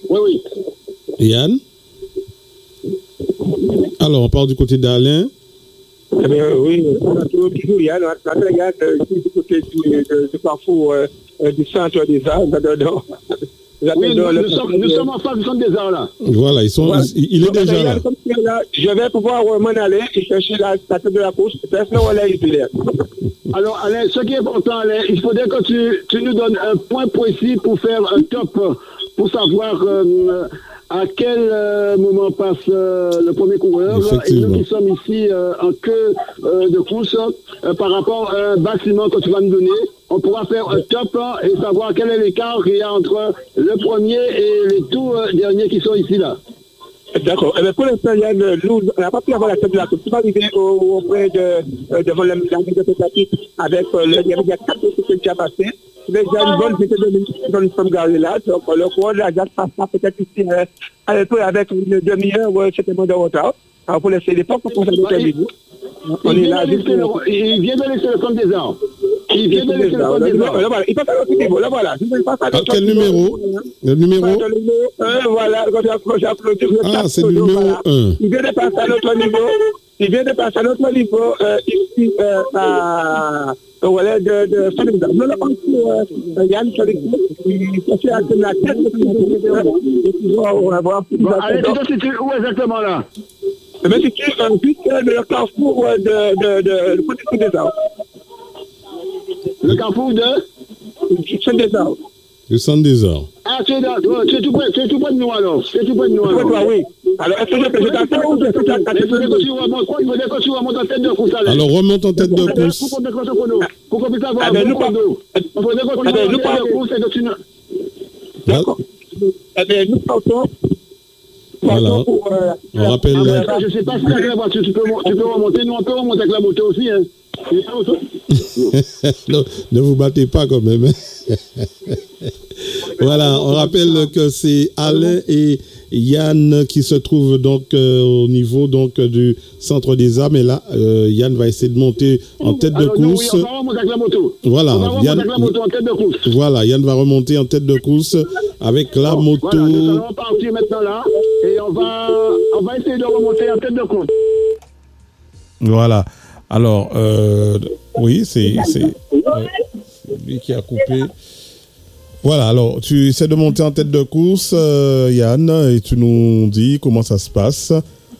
[SPEAKER 4] Oui, oui.
[SPEAKER 1] Yann? Alors, on part du côté d'Alain.
[SPEAKER 2] Eh bien, oui, toujours Yann, on regarde du côté du parcours du centre des arts.
[SPEAKER 4] Oui, nous, nous, sommes, nous sommes en face du centre des arts, là.
[SPEAKER 1] Voilà, ils sont, voilà. Il, il est donc, déjà là.
[SPEAKER 2] là. Je vais pouvoir m'en aller et chercher la statue de la course.
[SPEAKER 4] Alors, Alain, ce qui est important, Alain, il faudrait que tu, tu nous donnes un point précis pour faire un top, pour savoir euh, à quel euh, moment passe euh, le premier coureur. Et nous qui sommes ici euh, en queue euh, de course, euh, par rapport à un bâtiment que tu vas nous donner, on pourra faire un top et savoir quel est l'écart qu'il y a entre le premier et les tout euh, derniers qui sont ici là.
[SPEAKER 2] D'accord. Eh bien, pour l'instant, Yann, nous, on n'a pas pu avoir la tête de la course. Tu vas arriver au, auprès de, euh, devant la mise de Pétatique avec euh, le, il y a quatre autres qui ont passé. Déjà une bonne vitesse de minutes quand nous sommes garés là. Donc, le coureur de la Jacques passera peut-être ici euh, un peu avec une demi-heure ou certainement de retard. Alors, pour laisser les portes pour qu'on s'en détermine. On est là.
[SPEAKER 4] Il vient de laisser le centre des arts. Il vient de laisser le centre des arts.
[SPEAKER 2] Il passe à l'autre niveau. Là, voilà.
[SPEAKER 1] Quel numéro? Le numéro
[SPEAKER 2] un, voilà.
[SPEAKER 1] Ah, c'est le numéro un.
[SPEAKER 2] Il vient de passer à l'autre niveau. Il vient de passer à l'autre niveau ici à... Voilà, de, de, de, de, nous l'avons dit, Yann, sur l'équipe, il s'est à la tête de pouvoir avoir plus
[SPEAKER 4] de... Allez, tu te situes où exactement là?
[SPEAKER 2] Je me situe juste le carrefour de, de, de, de, côté des arbres.
[SPEAKER 4] Le carrefour de?
[SPEAKER 2] Du centre des arbres.
[SPEAKER 1] Du centre des arbres.
[SPEAKER 4] Ah, tu es, dans, tu es tout près, tu es tout près de nous alors. Tu es tout près de nous alors.
[SPEAKER 2] Oui. Alors, est-ce que je peux t'attendre ou est-ce que tu as
[SPEAKER 4] il faudrait que tu remontes, il faudrait que tu remontes en tête de course.
[SPEAKER 1] Alors, remonte en tête de course.
[SPEAKER 4] Pour qu'on décroche le chrono. Pour qu'on puisse avoir un bon chrono. Il faudrait que tu remontes en tête de course et que tu ne...
[SPEAKER 2] D'accord. Eh bien, nous partons.
[SPEAKER 1] Voilà. On rappelle...
[SPEAKER 4] Ah, je ne sais pas si avec la voiture, tu peux, tu peux remonter. Nous, on peut remonter avec la moto aussi. Hein.
[SPEAKER 1] non, ne vous battez pas quand même. Voilà, on rappelle que c'est Alain et Yann qui se trouvent donc euh, au niveau donc du centre des arts. Mais là, euh, Yann va essayer de monter en tête de
[SPEAKER 4] Alors,
[SPEAKER 1] course.
[SPEAKER 4] Nous, oui, on va remonter avec la moto.
[SPEAKER 1] Voilà,
[SPEAKER 4] on va remonter
[SPEAKER 1] Yann,
[SPEAKER 4] avec la moto en tête de course.
[SPEAKER 1] Voilà, Yann va remonter en tête de course avec la
[SPEAKER 4] bon,
[SPEAKER 1] moto.
[SPEAKER 4] Voilà, nous allons partir maintenant là et on va, on va essayer de remonter en tête de course.
[SPEAKER 1] Voilà. Alors, euh, oui, c'est euh, lui qui a coupé. Voilà, alors, tu essaies de monter en tête de course, euh, Yann, et tu nous dis comment ça se passe.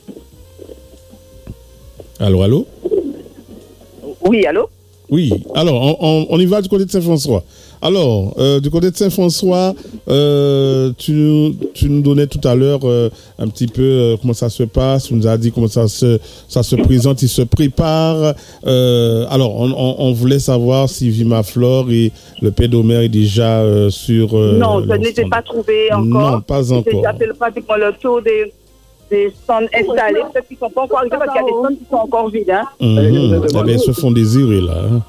[SPEAKER 1] Allô, allô?
[SPEAKER 5] Oui, allô?
[SPEAKER 1] Oui, alors, on, on, on y va du côté de Saint-François. Alors, euh, du côté de Saint-François, euh, tu, tu nous donnais tout à l'heure euh, un petit peu euh, comment ça se passe, tu nous as dit comment ça se, ça se présente, il se prépare. Euh, alors, on, on, on voulait savoir si Vimaflore et le pédomère est déjà euh, sur... Euh,
[SPEAKER 5] non, ça n'était pas trouvé encore.
[SPEAKER 1] Non, pas encore.
[SPEAKER 5] J'ai déjà fait pratiquement le tour des... des stands installés, peut-être qu'ils ne sont pas encore arrivés parce qu'il y a des stands qui sont encore vides. Hein.
[SPEAKER 1] Mmh. Eh bien, ils se font désirer là. Hein.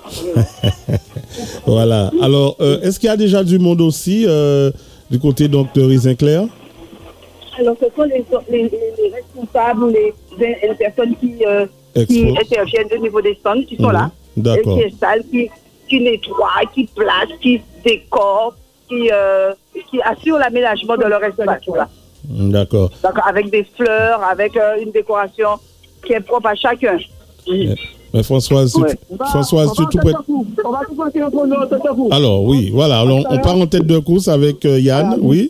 [SPEAKER 1] Voilà. Alors, euh, est-ce qu'il y a déjà du monde aussi euh, du côté donc de Rizinclair?
[SPEAKER 5] Alors, ce sont les, les, les responsables, les, les personnes qui, euh, qui interviennent au niveau des stands qui sont mmh. là,
[SPEAKER 1] D'accord.
[SPEAKER 5] qui installent, qui, qui nettoient, qui placent, qui décorent, qui, euh, qui assurent l'aménagement de leur espace. Là.
[SPEAKER 1] D'accord.
[SPEAKER 5] Donc, avec des fleurs, avec euh, une décoration qui est propre à chacun.
[SPEAKER 1] Mais, mais Françoise, ouais. tu, Françoise, tu es tout prêt? Alors, oui, voilà. Alors, on part en tête de course avec euh, Yann, oui.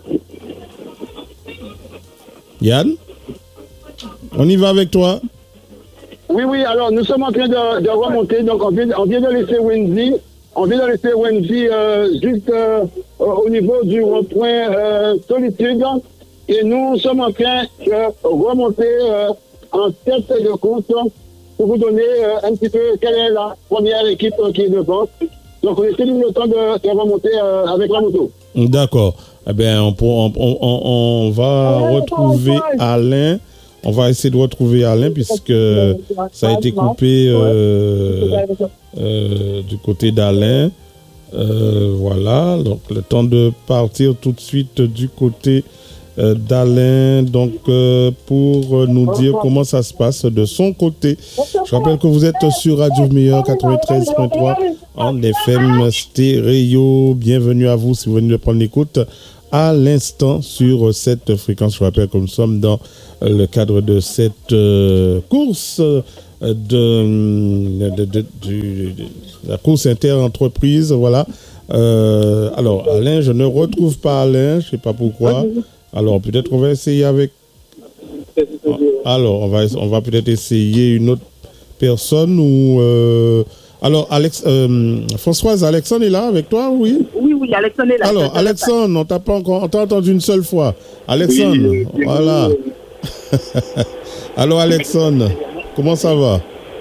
[SPEAKER 1] Yann, on y va avec toi?
[SPEAKER 4] Oui, oui, alors nous sommes en train de, de remonter. Donc, on vient, on vient de laisser Wendy. On vient de laisser Wendy euh, juste euh, au niveau du rond-point euh, Solitude. Et nous sommes en train de remonter euh, en tête de course pour vous donner euh, un petit peu quelle est la première équipe euh, qui est devant. Donc, on essaie le temps de, de remonter euh, avec la moto.
[SPEAKER 1] D'accord. Eh bien, on, on, on, on va retrouver Alain. On va essayer de retrouver Alain puisque ça a été coupé euh, euh, du côté d'Alain. Euh, voilà. Donc, le temps de partir tout de suite du côté euh, d'Alain. Donc, euh, pour nous dire comment ça se passe de son côté. Je rappelle que vous êtes sur Radio Meilleur quatre-vingt-treize point trois en F M stéréo. Bienvenue à vous si vous venez de prendre l'écoute à l'instant sur cette fréquence. Je rappelle que nous sommes dans le cadre de cette euh, course de, de, de, de, de la course inter-entreprise. Voilà. Euh, alors, Alain, je ne retrouve pas Alain, je ne sais pas pourquoi. Alors, peut-être qu'on va essayer avec... Alors, on va, on va peut-être essayer une autre personne ou... Euh... Alors, Alex, euh, Françoise, Alexandre est là avec toi, oui?
[SPEAKER 5] Oui, oui, Alexandre est là.
[SPEAKER 1] Alors, Alexandre, on t'a pas encore, on t'a entendu une seule fois. Alexandre, oui, voilà. Alors, Alexandre, comment ça va?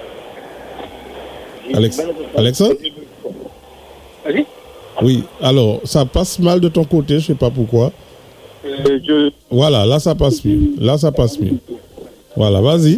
[SPEAKER 1] Alex... Alexandre? Oui, alors, ça passe mal de ton côté, je ne sais pas pourquoi. Euh, je... Voilà, là, ça passe mieux. Là, ça passe mieux. Voilà, vas-y.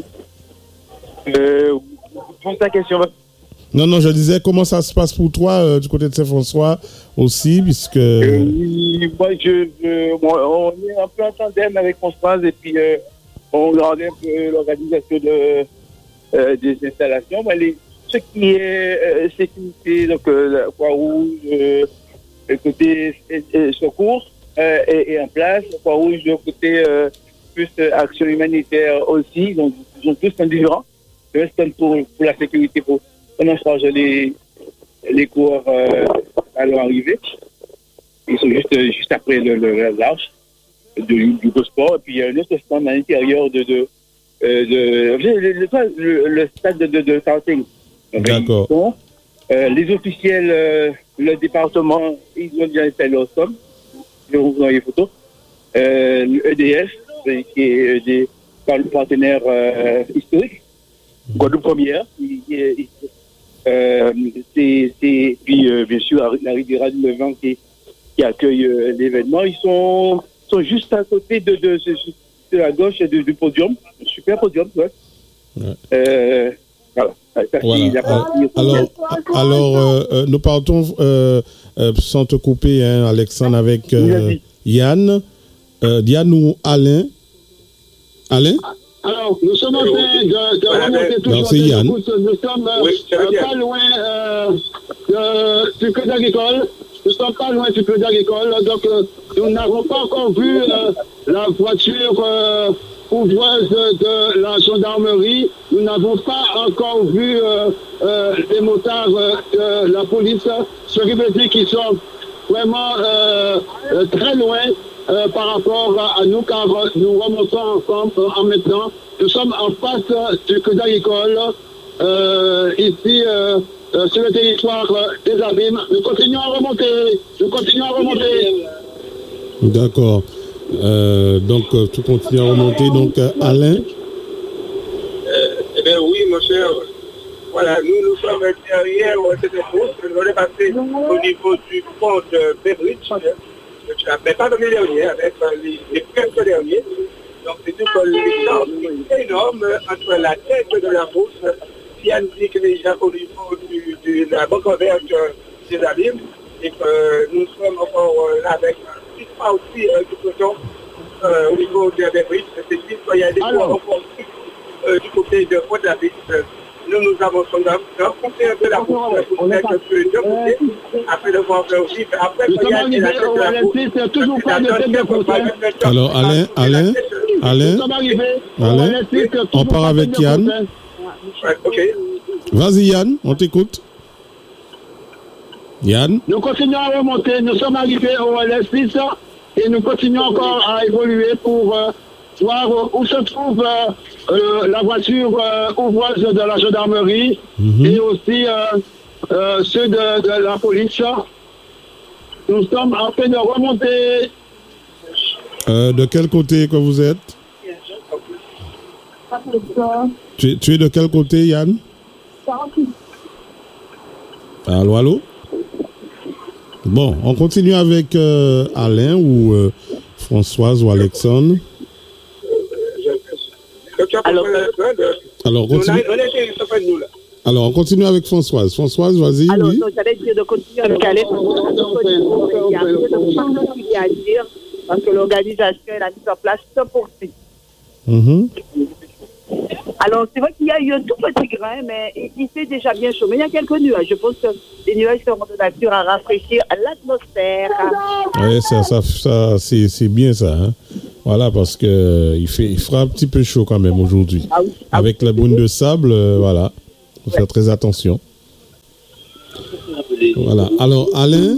[SPEAKER 6] Euh, pose ta question.
[SPEAKER 1] Non, non, je disais comment ça se passe pour toi euh, du côté de Saint-François aussi, puisque...
[SPEAKER 6] Euh, moi, je, je, bon, on est un peu en tandem avec Françoise et puis euh, on regarde un peu l'organisation de, euh, des installations. Ben, les, ce qui est euh, sécurité, donc euh, la Croix-Rouge, euh, le côté euh, secours euh, est, est en place. La Croix-Rouge, le côté euh, plus euh, action humanitaire aussi, donc ils sont tous indifférents. Le reste pour, pour la sécurité, pour on en charge les, les coureurs euh, allons arriver. Ils sont juste, juste après le, le large du, du sport. Et puis il y a un autre stand à l'intérieur de, de, de, de le, le, le stade de, de, de karting.
[SPEAKER 1] D'accord.
[SPEAKER 6] Bon, euh, les officiels, euh, le département, ils ont déjà installé au somme. Je vous envoie les photos. Euh, le E D F, qui est des partenaires euh, historiques. Guadeloupe première. Il, il, il, Euh, c'est, c'est, puis, euh, bien sûr, la Riviera du Levant qui, qui accueille euh, l'événement. Ils sont, sont juste à côté de, de, de, de la gauche du, du podium. Un super podium, ouais. Ouais. Euh, voilà.
[SPEAKER 1] Voilà. Euh, alors, alors euh, euh, nous partons euh, euh, sans te couper, hein, Alexandre, avec euh, Yann. Euh, Yann ou Alain? Alain?
[SPEAKER 4] Alors, nous sommes en train de, de remonter tout
[SPEAKER 1] non, c'est Yann.
[SPEAKER 4] Nous sommes euh, oui, euh, pas loin euh, de, du Code agricole. Nous sommes pas loin du Code agricole. Donc, euh, nous n'avons pas encore vu euh, la voiture euh, ouvreuse de la gendarmerie. Nous n'avons pas encore vu euh, euh, les motards euh, de la police. Ce qui veut dire qu'ils sont vraiment euh, euh, très loin. Euh, par rapport à, à nous, car euh, nous remontons ensemble euh, en même temps. Nous sommes en face euh, du Code agricole, euh, ici, euh, euh, sur le territoire euh, des Abîmes. Nous continuons à remonter. Nous continuons à remonter.
[SPEAKER 1] D'accord. Euh, donc, euh, tu continues à remonter. Donc, euh, Alain?
[SPEAKER 7] euh, Eh bien, oui, mon cher. Voilà, nous, nous sommes derrière cette course. Nous allons passer au niveau du pont de Bébridge. Mais pas l'année dernière, avec les, les presque derniers. Donc c'est une collection énorme entre la tête de la bourse, scientifique déjà au niveau du, du, de la banque verte des Abîmes, et que nous sommes encore là avec une petite partie euh, du peloton euh, au niveau de Bébridge. C'est qu'il y a des points encore euh, du côté de Port-la-Ville. Nous, nous avons son homme, rencontré un peu la bourse pour mettre un peu de côté, après le voir faire aussi. Après, il y a la tête de la bourse.
[SPEAKER 4] Toujours pas de tête de côté.
[SPEAKER 1] Alors, Alain, Alain, Alain, Alain, on part avec Yann.
[SPEAKER 7] Ok.
[SPEAKER 1] Vas-y, Yann, on t'écoute. Yann.
[SPEAKER 4] Nous continuons à remonter. Nous sommes arrivés au L S six et nous continuons encore à évoluer pour euh, voir où se trouve euh, euh, la voiture euh, ouvreuse de la gendarmerie mm-hmm. et aussi euh, euh, ceux de, de la police. Nous sommes en train de remonter.
[SPEAKER 1] Euh, de quel côté que vous êtes? tu, tu es de quel côté, Yann? Allô, allô? Bon, on continue avec euh, Alain ou euh, Françoise ou Alexandre.
[SPEAKER 5] Alors,
[SPEAKER 1] Alors, continue. Alors, on continue avec Françoise. Françoise, vas-y.
[SPEAKER 5] Alors,
[SPEAKER 1] oui.
[SPEAKER 5] donc, j'allais dire de continuer avec Alain. Il y a rien à dire parce que l'organisation et la mise en place se poursuit.
[SPEAKER 1] Mm-hmm.
[SPEAKER 5] Alors, c'est vrai qu'il y a eu un tout petit grain, mais il, il fait déjà bien chaud. Mais il y a quelques nuages. Je pense que les nuages seront de nature à rafraîchir l'atmosphère.
[SPEAKER 1] Oui, ça, ça, ça, c'est, c'est bien ça. Hein? Voilà, parce que euh, il, fait, il fera un petit peu chaud quand même aujourd'hui.
[SPEAKER 5] Ah oui, ah
[SPEAKER 1] Avec
[SPEAKER 5] oui.
[SPEAKER 1] la boune de sable, euh, voilà, il faut
[SPEAKER 5] Ouais.
[SPEAKER 1] faire très attention. Voilà. Alors, Alain,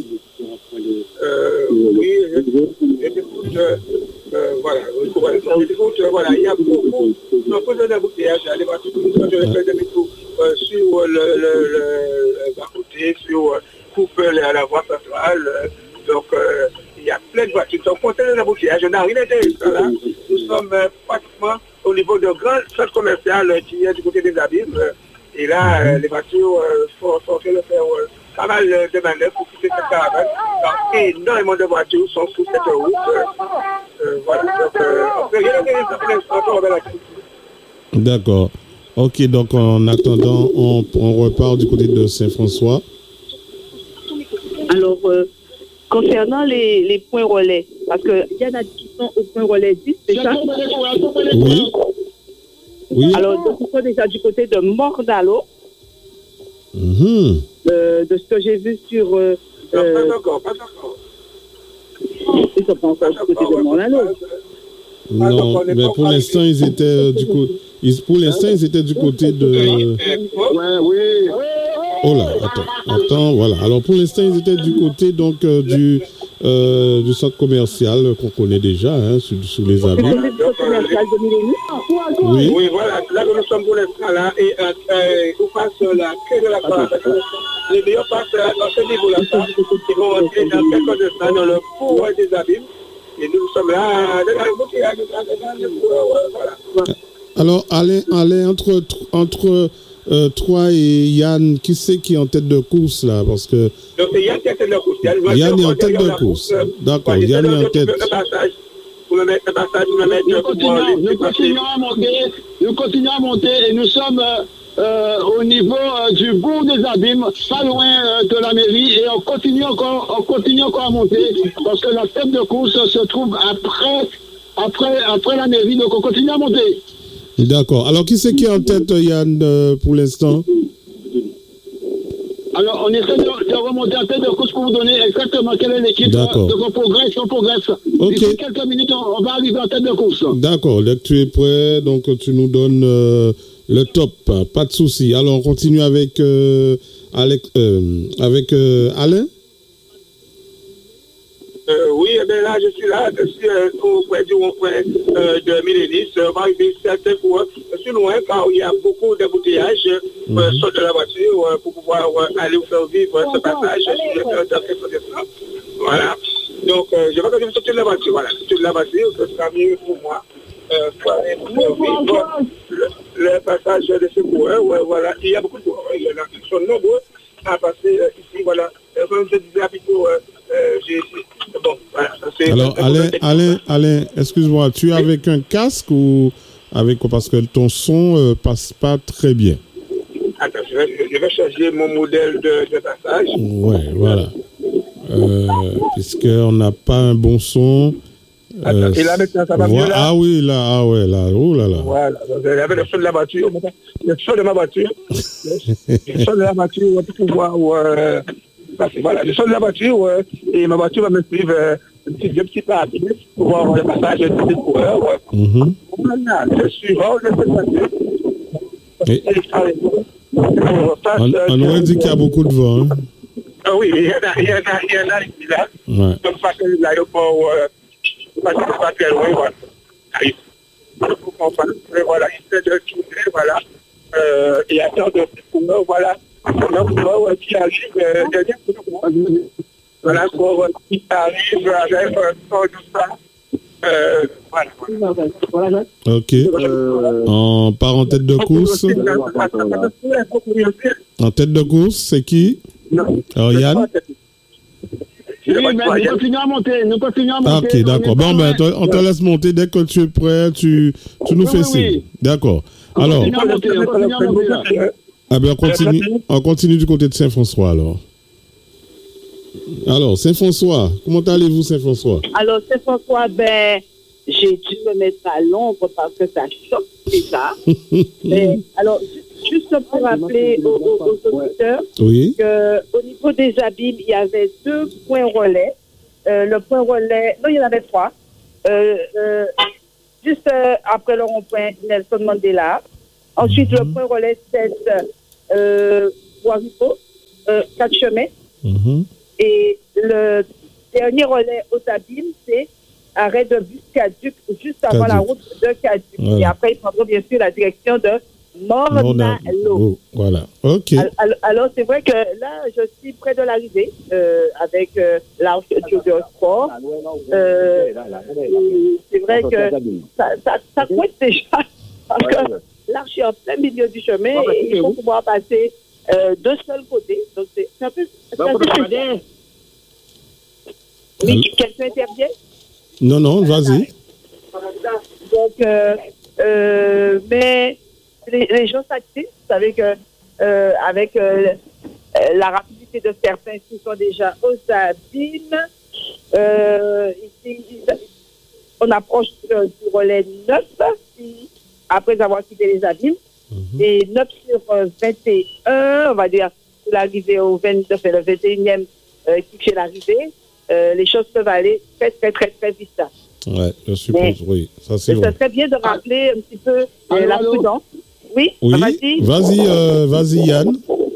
[SPEAKER 7] Euh, oui, je, je t'écoute, euh, euh, voilà, je t'écoute, euh, voilà, il y a beaucoup, beaucoup d'embouteillages, les voitures, je les fais demi-tour euh, sur le, le, le, le bas-côté, sur euh, coupe la, la voie centrale, euh, donc euh, il y a plein de voitures, donc concernant l'embouteillage, on n'a rien intéressant là, nous sommes euh, pratiquement au niveau de grand centre commercial euh, qui est du côté des abîmes, euh, et là, euh, les voitures euh, sont, sont en train de faire euh, pas mal de manœuvres pour quitter cette caravane. Donc, énormément de voitures sont sur cette route. Euh, euh, voilà. Donc, euh, on peut rien intéressant pour l'instant, on va la crise.
[SPEAKER 1] d'accord. Ok, donc en attendant, on, on repart du côté de Saint-François.
[SPEAKER 5] Alors, euh, concernant les, les points relais, parce qu'il y en a qui sont au point relais dix déjà.
[SPEAKER 1] Oui. Oui.
[SPEAKER 5] Alors, donc, ils sont déjà du côté de Mordalo,
[SPEAKER 1] Mhm.
[SPEAKER 5] euh, de ce que j'ai vu sur... Euh,
[SPEAKER 7] Non,
[SPEAKER 5] euh,
[SPEAKER 7] pas encore, pas encore.
[SPEAKER 5] ils sont pas encore du côté de Mordalo.
[SPEAKER 1] Non, mais pour l'instant, ils étaient euh, du côté. Ils, pour l'instant, ils étaient du côté de.
[SPEAKER 4] Ouais, oui.
[SPEAKER 1] Oh là, attends, attends, voilà. Alors pour l'instant, ils étaient du côté donc euh, du euh, du centre commercial qu'on connaît déjà, hein, sous, sous les
[SPEAKER 5] C'est
[SPEAKER 1] abris.
[SPEAKER 5] le centre commercial de Milénie.
[SPEAKER 1] Oui.
[SPEAKER 7] Oui, voilà, là que nous sommes pour l'instant là, et euh, euh, on passe la queue de la caravane. Les meilleurs passent à ce niveau-là, ça, qui vont entrer dans quelques instants dans le four des abîmes. Et nous sommes là, dans le bouteillage, dans le four, voilà.
[SPEAKER 1] Alors, allez, allez entre entre euh, toi et Yann, qui c'est qui est en tête de course là, parce que
[SPEAKER 7] Donc c'est Yann qui est en tête de course.
[SPEAKER 1] Yann est en tête de course. D'accord, Yann est en tête.
[SPEAKER 7] Pour me mettre le passage, pour me mettre
[SPEAKER 4] Nous
[SPEAKER 7] le
[SPEAKER 4] continuons, nous continuons à monter, nous continuons à monter et nous sommes euh, euh, au niveau euh, du bourg des abîmes, pas loin euh, de la mairie, et on continue encore, on continue encore à monter parce que la tête de course se trouve après, après, après la mairie, donc on continue à monter.
[SPEAKER 1] D'accord. Alors, qui c'est qui est en tête, Yann, euh, pour l'instant?
[SPEAKER 4] Alors, on essaie de, de remonter en tête de course pour vous donner exactement quelle est l'équipe.
[SPEAKER 1] D'accord.
[SPEAKER 4] Donc, on progresse, on progresse.
[SPEAKER 1] Ok.
[SPEAKER 4] D'ici quelques minutes, on, on va arriver en tête de course.
[SPEAKER 1] D'accord. Dès que tu es prêt, donc tu nous donnes euh, le top. Pas de souci. Alors, on continue avec, euh, Alex, euh, avec euh, Alain.
[SPEAKER 7] Euh, oui, eh bien là, je suis là, je suis euh, auprès du rond-point euh, de Milénis. On va arriver certains fois. Je suis loin car il y a beaucoup d'embouteillages. Euh,
[SPEAKER 1] Mhm.
[SPEAKER 7] Sorte de la voiture euh, pour pouvoir euh, aller vous faire vivre ce passage. Je suis euh, dans quelques instants. Voilà. Donc, euh, je vais quand même sortir de la voiture. Voilà, sortir de la voiture, ce sera mieux pour moi. Euh, pour aller vous faire vivre le, le passage de ce coureur. Ouais, voilà. Il y a beaucoup de coureurs. Il y en a qui sont nombreux à passer euh, ici. Voilà. Euh, comme je disais à Pico, euh, euh, j'ai... Bon, voilà, ça, c'est...
[SPEAKER 1] Alors, Alain, Alain, Alain, excuse-moi, tu es avec un casque ou avec quoi? Parce que ton son euh, passe pas très bien.
[SPEAKER 7] Attends, je vais, je vais changer mon modèle de, de passage.
[SPEAKER 1] Ouais, voilà. Euh, Puisqu'on n'a pas un bon son.
[SPEAKER 7] Attends,
[SPEAKER 1] euh,
[SPEAKER 7] et là, maintenant, ça va
[SPEAKER 1] voilà.
[SPEAKER 7] mieux, là?
[SPEAKER 1] Ah oui, là, ah ouais, là, oh là là.
[SPEAKER 7] Voilà, donc, il y avait le son de la voiture, le son de ma voiture, le son de la voiture pour pouvoir, euh, parce que voilà, le son de la voiture, euh, et ma voiture va me suivre euh, un petit deux petits pas pour voir le passage de ces coureurs. Ouais.
[SPEAKER 1] Mhm.
[SPEAKER 7] Voilà, je suis hors de cette voiture.
[SPEAKER 1] Et
[SPEAKER 7] On,
[SPEAKER 1] on, on aurait dit qu'il y a beaucoup de vent. Hein.
[SPEAKER 7] Ah oui, il y en a, il y en a, il y en a ici là.
[SPEAKER 1] Ouais.
[SPEAKER 7] Donc, parce que l'aéroport, euh, parce que c'est pas très loin, voilà. Arrive. Pour qu'on fasse, voilà, il fait de tourner, voilà. Euh, et attendre de coureurs, voilà. Donc, coureur qui arrive, euh, derrière coureur. Voilà, coureur qui arrive avec un son de ça. Euh, voilà. voilà.
[SPEAKER 1] Ok. En part en tête de course. En tête de course, c'est qui?
[SPEAKER 7] Non.
[SPEAKER 1] Alors, Yann?
[SPEAKER 4] Oui, mais nous continuons à monter, nous continuons à
[SPEAKER 1] Ah,
[SPEAKER 4] monter.
[SPEAKER 1] ok, d'accord. Bon, ben, on te laisse monter. Dès que tu es prêt, tu, tu nous
[SPEAKER 4] Oui,
[SPEAKER 1] fais
[SPEAKER 4] oui,
[SPEAKER 1] signe.
[SPEAKER 4] oui.
[SPEAKER 1] D'accord. Alors,
[SPEAKER 4] On continue à monter, on continue à monter, là.
[SPEAKER 1] ah ben, on, continue, on continue du côté de Saint-François, alors. Alors, Saint-François, comment allez-vous, Saint-François?
[SPEAKER 5] Alors, Saint-François, ben, j'ai dû me mettre à l'ombre parce que ça choque déjà. Mais, alors, juste pour rappeler aux, aux, aux auditeurs
[SPEAKER 1] oui.
[SPEAKER 5] qu'au niveau des abîmes, il y avait deux points relais. Euh, le point relais, non, il y en avait trois. Euh, euh, juste euh, après le rond-point Nelson Mandela. Ensuite, mm-hmm. le point relais sept, euh, Bois-Ripo, euh, quatre chemins. Mm-hmm. Et le dernier relais aux abîmes, c'est arrêt de bus Caduc, juste avant Caduc. La route de Caduc. Ouais. Et après, ils prendront bien sûr la direction de Mornalo.
[SPEAKER 1] Oh, voilà, ok.
[SPEAKER 5] Alors, alors, c'est vrai que là, je suis près de l'arrivée euh, avec euh, l'Arche Jogger Sport. Euh, c'est vrai que ça, ça, ça coince déjà parce que l'Arche est en plein milieu du chemin et il faut pouvoir passer euh, de seul côté. Donc, c'est un peu... C'est un peu spécial. Oui, quelqu'un intervient?
[SPEAKER 1] Non, non, vas-y.
[SPEAKER 5] Donc, euh, euh, mais les, les gens s'activent. Vous savez que euh, avec euh, la rapidité de certains qui sont déjà aux abîmes, euh, ici, on approche euh, du relais neuf si, après avoir quitté les abîmes. Mm-hmm. Et neuf sur euh, vingt et un, on va dire, pour l'arrivée au vingt-deux, le vingt et unième euh, qui fait l'arrivée. Euh, les choses peuvent aller très, très, très, très vite.
[SPEAKER 1] Oui, je suppose, mais, oui. Ça, c'est
[SPEAKER 5] ça serait bien de rappeler un petit peu euh, la prudence. Oui,
[SPEAKER 1] oui. Vas-y, vas-y, euh, vas-y, Yann.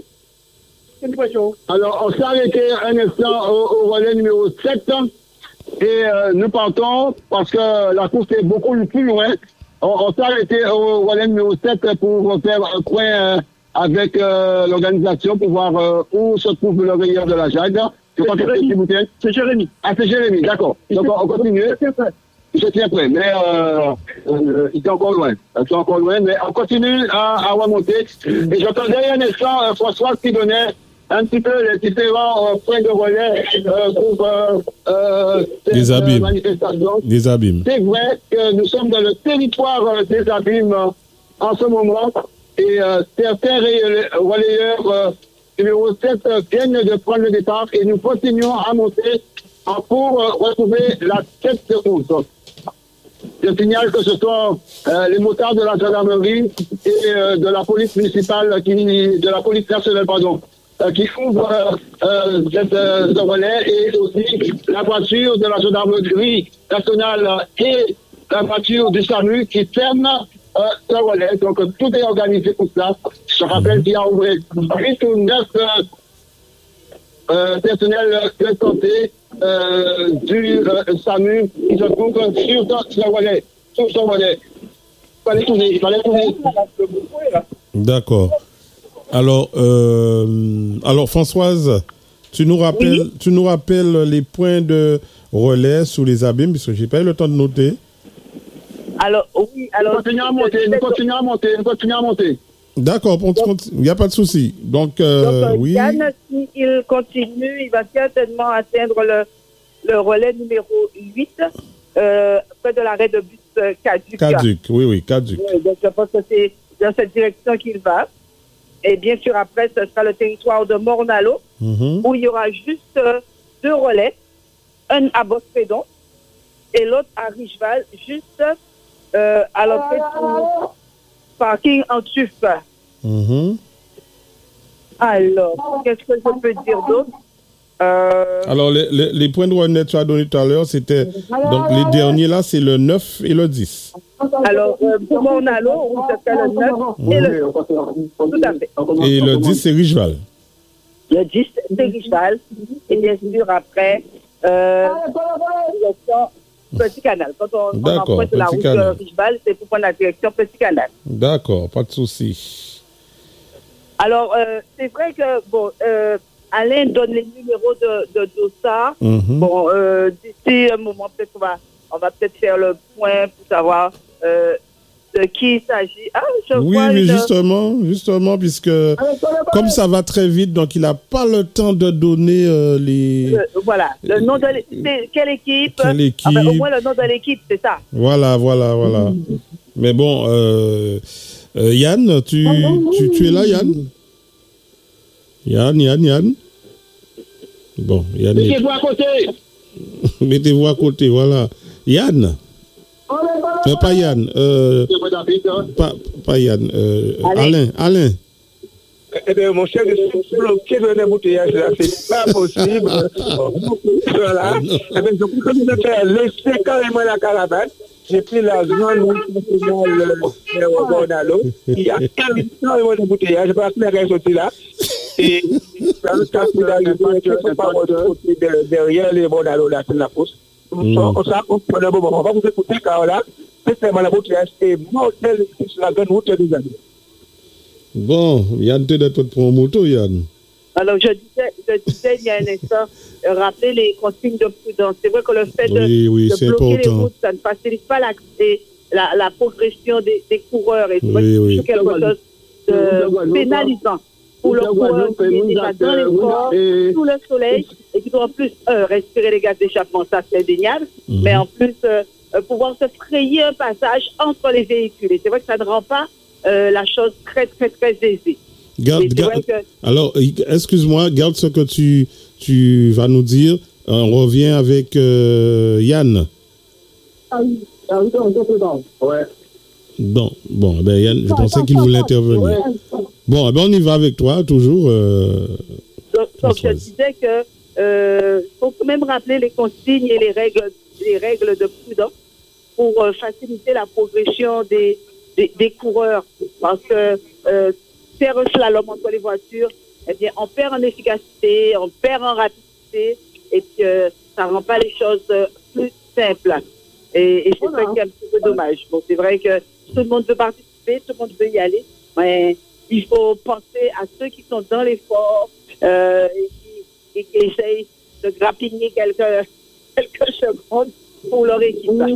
[SPEAKER 4] Alors, on s'est arrêté un instant au, au relais numéro sept et euh, nous partons parce que la course est beaucoup plus loin. On, on s'est arrêté au relais numéro sept pour faire un point euh, avec euh, l'organisation pour voir euh, où se trouve le rayeur de la Jade.
[SPEAKER 3] C'est Jérémy.
[SPEAKER 4] Ah, c'est Jérémy, d'accord. Donc, on continue. Je tiens prêt, mais euh, euh, il est encore loin. Il est encore loin, mais on continue à, à remonter. Et j'entendais un instant euh, François qui donnait un petit peu les différents euh, points de relais euh, pour euh, euh,
[SPEAKER 1] des abîmes.
[SPEAKER 4] Euh, manifestations.
[SPEAKER 1] Des abîmes.
[SPEAKER 4] C'est vrai que nous sommes dans le territoire euh, des abîmes euh, en ce moment. Et euh, certains relayeurs euh, numéro sept euh, viennent de prendre le départ et nous continuons à monter pour euh, retrouver la tête de route. Je signale que ce sont euh, les motards de la gendarmerie et euh, de la police municipale, qui, de la police nationale, pardon, euh, qui ouvrent euh, euh, cette, euh, ce relais, et aussi la voiture de la gendarmerie nationale et la voiture du SAMU qui ferment euh, ce relais. Donc tout est organisé pour ça. Je rappelle qu'il y a ouvert huit ou neuf euh, euh, personnels de santé Euh, du euh, SAMU qui se trouve sur ce relais. Sur ce relais. Il fallait tourner, il fallait tourner.
[SPEAKER 1] D'accord. Alors, euh, alors Françoise, tu nous rappelles, oui. tu nous rappelles les points de relais sous les abîmes, parce que j'ai pas eu le temps de noter.
[SPEAKER 5] Alors, oui, alors.
[SPEAKER 4] Nous continuons à monter, nous continuons à monter, nous continuons à monter.
[SPEAKER 1] D'accord, il n'y a pas de souci. Donc, euh,
[SPEAKER 5] Donc
[SPEAKER 1] oui.
[SPEAKER 5] Yann, s'il continue, il va certainement atteindre le, le relais numéro huit, euh, près de l'arrêt de bus euh, Caduc.
[SPEAKER 1] Caduc, oui, oui, Caduc.
[SPEAKER 5] Oui, donc je pense que c'est dans cette direction qu'il va. Et bien sûr, après, ce sera le territoire de Mornalo, mm-hmm. où il y aura juste euh, deux relais, un à Bosquedon et l'autre à Richeval, juste euh, à l'entrée du parking en tuf.
[SPEAKER 1] Mm-hmm.
[SPEAKER 5] Alors, qu'est-ce que je peux dire d'autre? euh...
[SPEAKER 1] Alors, les, les, les points de relais que tu as donnés tout à l'heure, c'était. Donc, les derniers là, c'est le neuf et le dix.
[SPEAKER 5] Alors, euh, pour Mornalo, c'était le neuf mm-hmm. et le dix. Tout à fait.
[SPEAKER 1] Et le dix, c'est Richeval.
[SPEAKER 5] Le dix, c'est Richeval. Et bien sûr, après, euh, Petit Canal. Quand on, on emprunte la route de Richeval, c'est pour prendre la direction Petit Canal.
[SPEAKER 1] D'accord, pas de souci.
[SPEAKER 5] Alors, euh, c'est vrai que, bon, euh, Alain donne les numéros de, de Dossard. Mm-hmm. Bon, euh, d'ici un moment, peut-être on va, on va peut-être faire le point pour savoir euh, de qui il s'agit. Ah, je
[SPEAKER 1] oui,
[SPEAKER 5] vois
[SPEAKER 1] mais
[SPEAKER 5] une...
[SPEAKER 1] justement, justement, puisque comme ça va très vite, donc il n'a pas le temps de donner euh, les...
[SPEAKER 5] Euh, voilà, le nom de l'équipe. Quelle équipe?
[SPEAKER 1] Quelle équipe?
[SPEAKER 5] Enfin, au moins le nom de l'équipe, c'est ça.
[SPEAKER 1] Voilà, voilà, voilà. Mm. Mais bon, euh, euh, Yann, tu, tu, tu es là, Yann? Yann, Yann, Yann. Bon, Yann.
[SPEAKER 4] Mettez-vous à côté.
[SPEAKER 1] Mettez-vous à côté, voilà. Yann. Mais pas Yann. Euh, pas, pas Yann. Euh, Alain. Alain.
[SPEAKER 2] Eh bien, mon cher, je suis bloqué dans l'embouteillage là, c'est pas possible. Voilà. Eh bien, je peux me faire laisser carrément la caravane. J'ai pris la zone où le Bornalo. Il y a carrément d'embouteillage. Je pense que les gens sont là. Et dans le cas où il ne sont pas derrière les Bornalo là, c'est la fosse. On s'en comprend un moment. On va vous écouter car là, c'est vraiment l'embouteillage. C'est mortel sur la grande route des amis.
[SPEAKER 1] Bon, Yann, tu es de pour moto, Yann.
[SPEAKER 5] Alors, je disais, je disais il y a un instant, euh, rappeler les consignes de prudence. C'est vrai que le fait de,
[SPEAKER 1] oui, oui,
[SPEAKER 5] de bloquer
[SPEAKER 1] important.
[SPEAKER 5] les routes, ça ne facilite pas l'accès, la, la progression des, des coureurs. Et c'est vrai
[SPEAKER 1] oui,
[SPEAKER 5] que
[SPEAKER 1] oui.
[SPEAKER 5] c'est quelque chose de pénalisant pour le coureur qui est déjà dans les sports, sous le soleil, et qui doit en plus euh, respirer les gaz d'échappement, ça c'est indéniable, mm-hmm. mais en plus euh, euh, pouvoir se frayer un passage entre les véhicules. Et c'est vrai que ça ne rend pas euh, la chose très, très, très aisée.
[SPEAKER 1] Garde, garde, que... Alors, excuse-moi, garde ce que tu, tu vas nous dire. On revient avec euh, Yann.
[SPEAKER 4] Ah oui, ah oui, ouais.
[SPEAKER 1] Bon, bon, ben Yann, je pensais qu'il voulait intervenir. Ouais. Bon, ben on y va avec toi, toujours. Euh,
[SPEAKER 5] donc, donc je disais que euh, faut quand même rappeler les consignes et les règles, les règles de prudence pour euh, faciliter la progression des, des, des coureurs. Parce que euh, faire un slalom entre les voitures, eh bien, on perd en efficacité, on perd en rapidité, et puis euh, ça ne rend pas les choses euh, plus simples. Et, et c'est voilà. Ça qui est un petit peu dommage. Bon, c'est vrai que tout le monde veut participer, tout le monde veut y aller, mais il faut penser à ceux qui sont dans l'effort euh, et, qui, et qui essayent de grappiner quelques, quelques secondes pour leur équipage.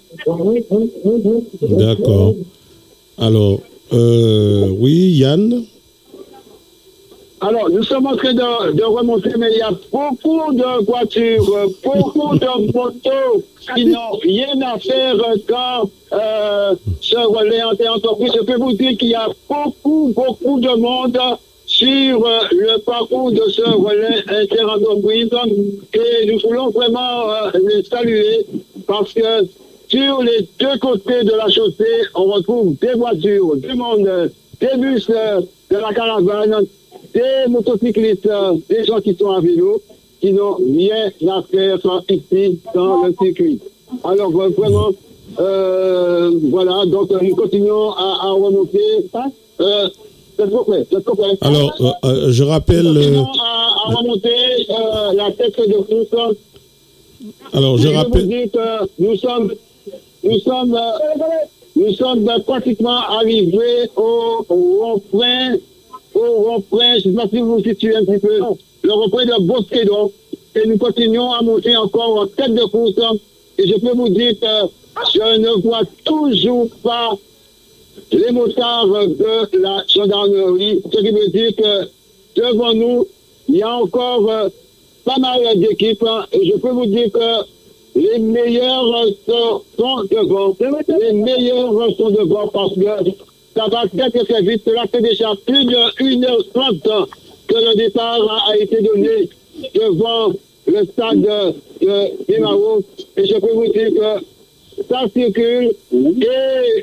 [SPEAKER 1] D'accord. Alors, euh, oui, Yann?
[SPEAKER 4] Alors, nous sommes en train de, de remonter, mais il y a beaucoup de voitures, beaucoup de motos qui n'ont rien à faire quand euh, ce relais inter-entreprise. Je peux vous dire qu'il y a beaucoup, beaucoup de monde sur euh, le parcours de ce relais inter-entreprise et nous voulons vraiment euh, les saluer parce que sur les deux côtés de la chaussée, on retrouve des voitures, du monde, des bus euh, de la caravane, des motocyclistes, des gens qui sont à vélo, qui n'ont rien à faire ici dans le circuit. Alors vraiment, euh, voilà, donc nous continuons à, à remonter. Euh, c'est trop près, c'est trop près.
[SPEAKER 1] Alors, euh, euh, je rappelle...
[SPEAKER 4] Nous continuons à, à remonter euh, la tête de course.
[SPEAKER 1] Alors, je
[SPEAKER 4] Et
[SPEAKER 1] rappelle...
[SPEAKER 4] Je vous dis que nous sommes, nous sommes, euh, nous sommes pratiquement arrivés au, au rond-point au rond-point, je ne sais pas si vous vous situez un petit peu, le rond-point de Bosquedon, et nous continuons à monter encore en tête de course, et je peux vous dire que je ne vois toujours pas les motards de la gendarmerie, ce qui veut dire que devant nous, il y a encore euh, pas mal d'équipes, et je peux vous dire que les meilleurs sont, sont devant, les meilleurs sont devant parce que ça va très très vite. Cela fait déjà plus de une heure trente que le départ a, a été donné devant le stade de, de Imao. Et je peux vous dire que ça circule et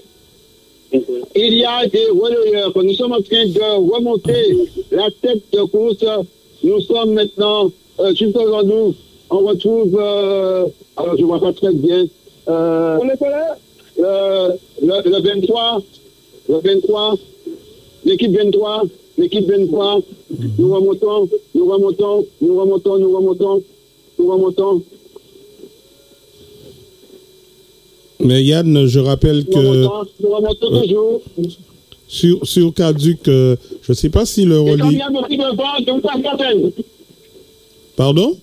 [SPEAKER 4] il y a des relayeurs. Nous sommes en train de remonter la tête de course. Nous sommes maintenant euh, juste devant nous. On retrouve, euh, alors je ne vois pas très bien, euh, on est là le, le, le vingt-trois. Le vingt-trois, l'équipe vingt-trois, l'équipe vingt-trois, mm-hmm. nous remontons, nous remontons, nous remontons, nous remontons, nous remontons.
[SPEAKER 1] Mais Yann, je rappelle que...
[SPEAKER 4] Nous remontons, nous remontons euh, toujours.
[SPEAKER 1] Sur, sur Caduc, euh, je ne sais pas si le
[SPEAKER 4] relais...
[SPEAKER 1] relis... Pardon?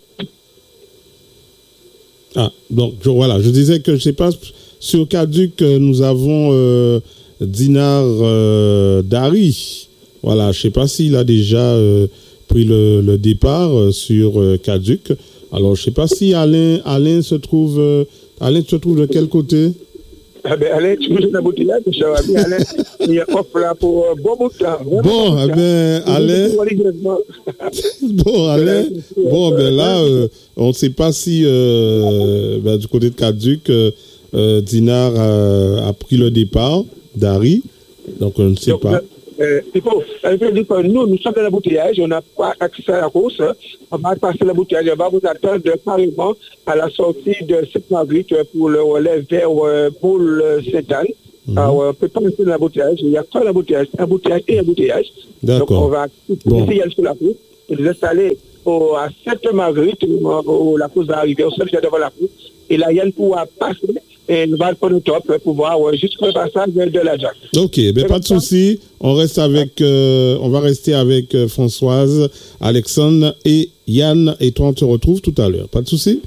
[SPEAKER 1] Ah, donc je, voilà, je disais que je ne sais pas, sur Caduc, nous avons... Euh, Dinar euh, Dari, voilà, je ne sais pas s'il a déjà euh, pris le, le départ euh, sur euh, Caduc. Alors, je ne sais pas si Alain, Alain se trouve, euh, Alain se trouve de quel côté?
[SPEAKER 2] Ah ben, Alain, tu peux la boutique là, cher ami, Alain, il y a offre là pour un bon bout de temps.
[SPEAKER 1] Bon, eh ben, Alain, bon, Alain, bon, ben là, euh, on ne sait pas si, euh, ben, du côté de Caduc, euh, euh, Dinard a, a pris le départ d'Harry. Donc, on ne sait
[SPEAKER 2] Donc,
[SPEAKER 1] pas.
[SPEAKER 2] Euh, il faut, ça veut dire que nous, nous sommes dans l'embouteillage, on n'a pas accès à la course, on va passer l'embouteillage, on va vous attendre carrément à la sortie de Sainte-Marguerite pour le relais vers euh, Boule-Sainte-Anne.
[SPEAKER 1] Mhm.
[SPEAKER 2] Alors, on ne peut pas rester dans l'embouteillage, il y a pas l'embouteillage, embouteillage et embouteillage. Donc,
[SPEAKER 1] D'accord.
[SPEAKER 2] on va
[SPEAKER 1] Bon.
[SPEAKER 2] essayer sur la course et nous installer au, à Sainte-Marguerite, où la course va arriver, au seul devant la course, et là, Yann pourra passer et nous va prendre le top pour voir ouais, jusqu'au passage de la Jacques.
[SPEAKER 1] Ok, ben pas de souci. On reste avec, euh, on va rester avec euh, Françoise, Alexandre et Yann, et toi on te retrouve tout à l'heure. Pas de souci.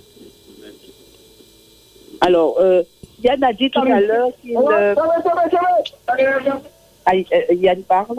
[SPEAKER 5] Alors, euh, Yann a dit tout à l'heure qu'il... Euh... Ah, euh, Yann parle.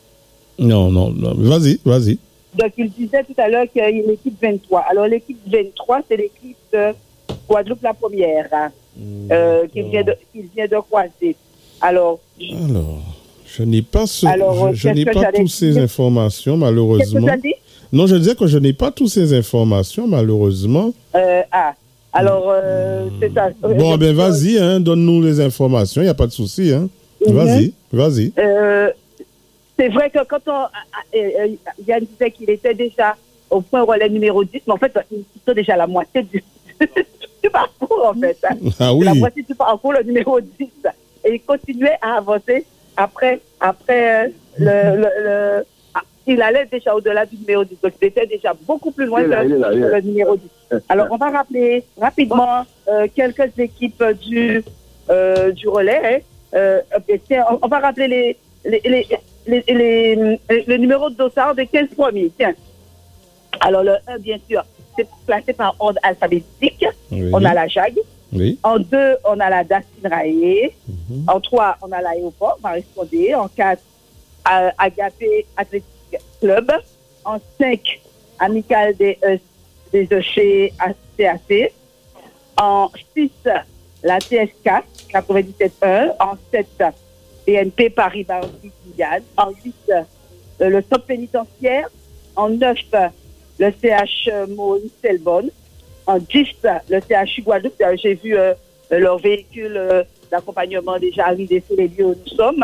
[SPEAKER 1] Non, non, non. Vas-y, vas-y.
[SPEAKER 5] Donc, il disait tout à l'heure qu'il y a l'équipe vingt-trois. Alors, l'équipe vingt-trois, c'est l'équipe de Guadeloupe la première, hein, euh, qui vient de, qui vient de croiser. Alors,
[SPEAKER 1] Alors, je n'ai pas, ce,
[SPEAKER 5] Alors,
[SPEAKER 1] je, je n'ai pas toutes ces
[SPEAKER 5] dire?
[SPEAKER 1] informations,
[SPEAKER 5] Qu'est-ce
[SPEAKER 1] malheureusement.
[SPEAKER 5] que tu as dit?
[SPEAKER 1] Non, je disais que je n'ai pas toutes ces informations, malheureusement.
[SPEAKER 5] Euh, ah, alors, euh, c'est ça.
[SPEAKER 1] Bon, ben vas-y, hein, donne-nous les informations, il n'y a pas de souci. Hein.
[SPEAKER 5] Mhm.
[SPEAKER 1] Vas-y, vas-y.
[SPEAKER 5] Euh, c'est vrai que quand on... Euh, euh, Yann disait qu'il était déjà au point relais numéro dix, mais en fait, ils sont déjà à la moitié du, du parcours, en fait. Hein.
[SPEAKER 1] Ah oui.
[SPEAKER 5] La moitié du parcours, le numéro dix. Et il continuait à avancer après, après euh, le... le, le ah, il allait déjà au-delà du numéro dix. Donc, il était déjà beaucoup plus loin que
[SPEAKER 4] là, là,
[SPEAKER 5] le, le numéro dix. Alors, on va rappeler rapidement euh, quelques équipes du, euh, du relais. Hein. Euh, tiens, on, on va rappeler les, les, les, les, les, les, les numéros de dossard des quinze premiers. Tiens. Alors, le un, bien sûr, c'est placé par ordre alphabétique.
[SPEAKER 1] Oui.
[SPEAKER 5] On a la JAG.
[SPEAKER 1] Oui.
[SPEAKER 5] En deux, on a la Dastine Raé. Mm-hmm. En trois, on a l'aéroport, Marie Scondé. En quatre, euh, Agapé Athletic Club. En cinq, Amical des, euh, des Euchers C A C. En six, la T S K quatre-vingt-dix-sept un. En sept, B N P Paris Bardi Guyane. En huit, euh, le centre pénitentiaire. En neuf, le C H Maurice Selbonne. En dix, le C H U Guadeloupe. J'ai vu euh, leur véhicule euh, d'accompagnement déjà arriver sur les lieux où nous sommes.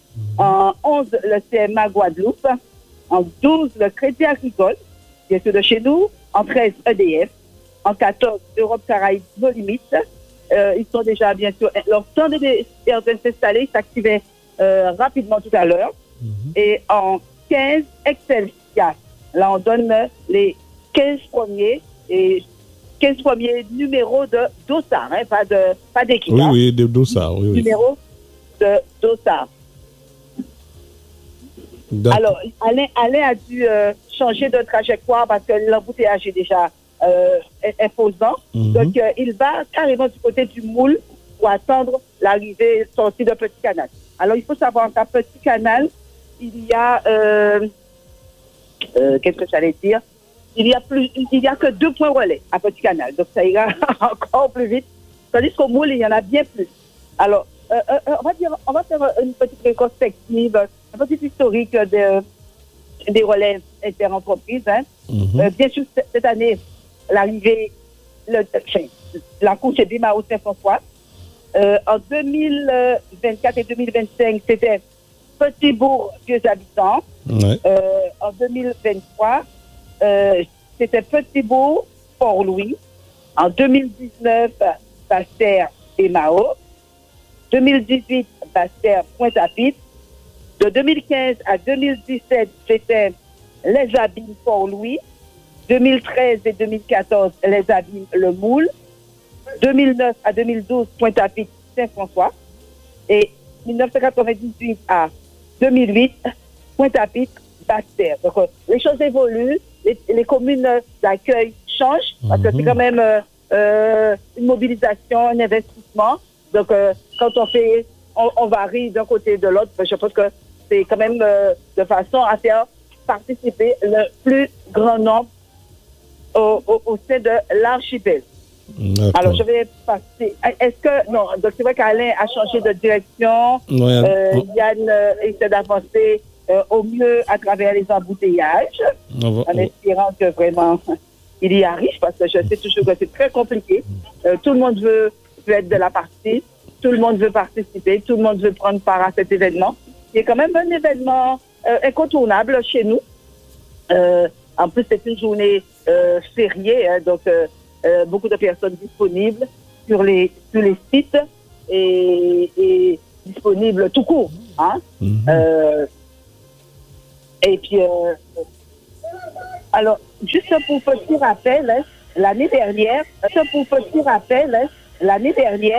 [SPEAKER 5] En onze, le C M A Guadeloupe. En douze, le Crédit Agricole, bien sûr de chez nous. En treize, E D F. En quatorze, Europe Caraïbes nos limites. Euh, ils sont déjà, bien sûr, leur temps est en train de s'installer, ils s'activaient euh, rapidement tout à l'heure. Mm-hmm. Et en quinze, Excelsia. Là, on donne les quinze premiers et quinze premiers numéros de dossard, hein, pas de pas d'équipe.
[SPEAKER 1] Oui,
[SPEAKER 5] hein.
[SPEAKER 1] oui, de dossard, oui, oui.
[SPEAKER 5] Numéro de dossard.
[SPEAKER 1] D'accord.
[SPEAKER 5] Alors, Alain, Alain a dû euh, changer de trajectoire parce que l'embouteillage est déjà euh, imposant. Mm-hmm. Donc, euh, il va carrément du côté du Moule pour attendre l'arrivée sortie de Petit Canal. Alors, il faut savoir qu'à Petit Canal, il y a... Euh, euh, qu'est-ce que j'allais dire? Il y a plus, il y a que deux points relais à Petit Canal. Donc, ça ira encore plus vite. Tandis qu'au Moule, il y en a bien plus. Alors, euh, euh, on va dire, on va faire une petite rétrospective, un petit historique de, des relais interentreprises. Hein. Mm-hmm. Euh, bien sûr, cette année, l'arrivée, le, enfin, la course est démarrée au Saint-François. Euh, en deux mille vingt-quatre et deux mille vingt-cinq, c'était Petit-Bourg, vieux habitants. Ouais. Euh, en deux mille vingt-trois, euh, c'était Petit-Bourg, Port-Louis. En deux mille dix-neuf, Basse-Terre et Mao. deux mille dix-huit, Basse-Terre, Pointe-à-Pitre. De deux mille quinze à deux mille dix-sept, c'était Les Abîmes, Port-Louis. deux mille treize et deux mille quatorze, Les Abîmes, Le Moule. deux mille neuf à deux mille douze, Pointe-à-Pitre, Saint-François. Et mille neuf cent quatre-vingt-dix-huit à deux mille huit, Pointe-à-Pitre, Basse-Terre. Donc, euh, les choses évoluent, les, les communes d'accueil changent, parce que mm-hmm. c'est quand même euh, euh, une mobilisation, un investissement. Donc, euh, quand on fait, on, on varie d'un côté et de l'autre, je pense que c'est quand même euh, de façon à faire participer le plus grand nombre au, au, au sein de l'archipel. D'accord. Alors, je vais passer. Est-ce que. Non, donc c'est vrai qu'Alain a changé de direction. Ouais, euh, oh. Yann euh, essaie d'avancer euh, au mieux à travers les embouteillages, va, en espérant que vraiment il y arrive, parce que je sais toujours que c'est très compliqué. Euh, tout le monde veut veut être de la partie, tout le monde veut participer, tout le monde veut prendre part à cet événement. C'est quand même un événement euh, incontournable chez nous. Euh, en plus, c'est une journée euh, fériée, hein, donc euh, euh, beaucoup de personnes disponibles sur les, sur les sites et, et disponibles tout court. Hein. Mm-hmm. euh, et puis, euh, alors, juste pour petit rappel, hein, l'année dernière, pour petit rappel, hein, l'année dernière,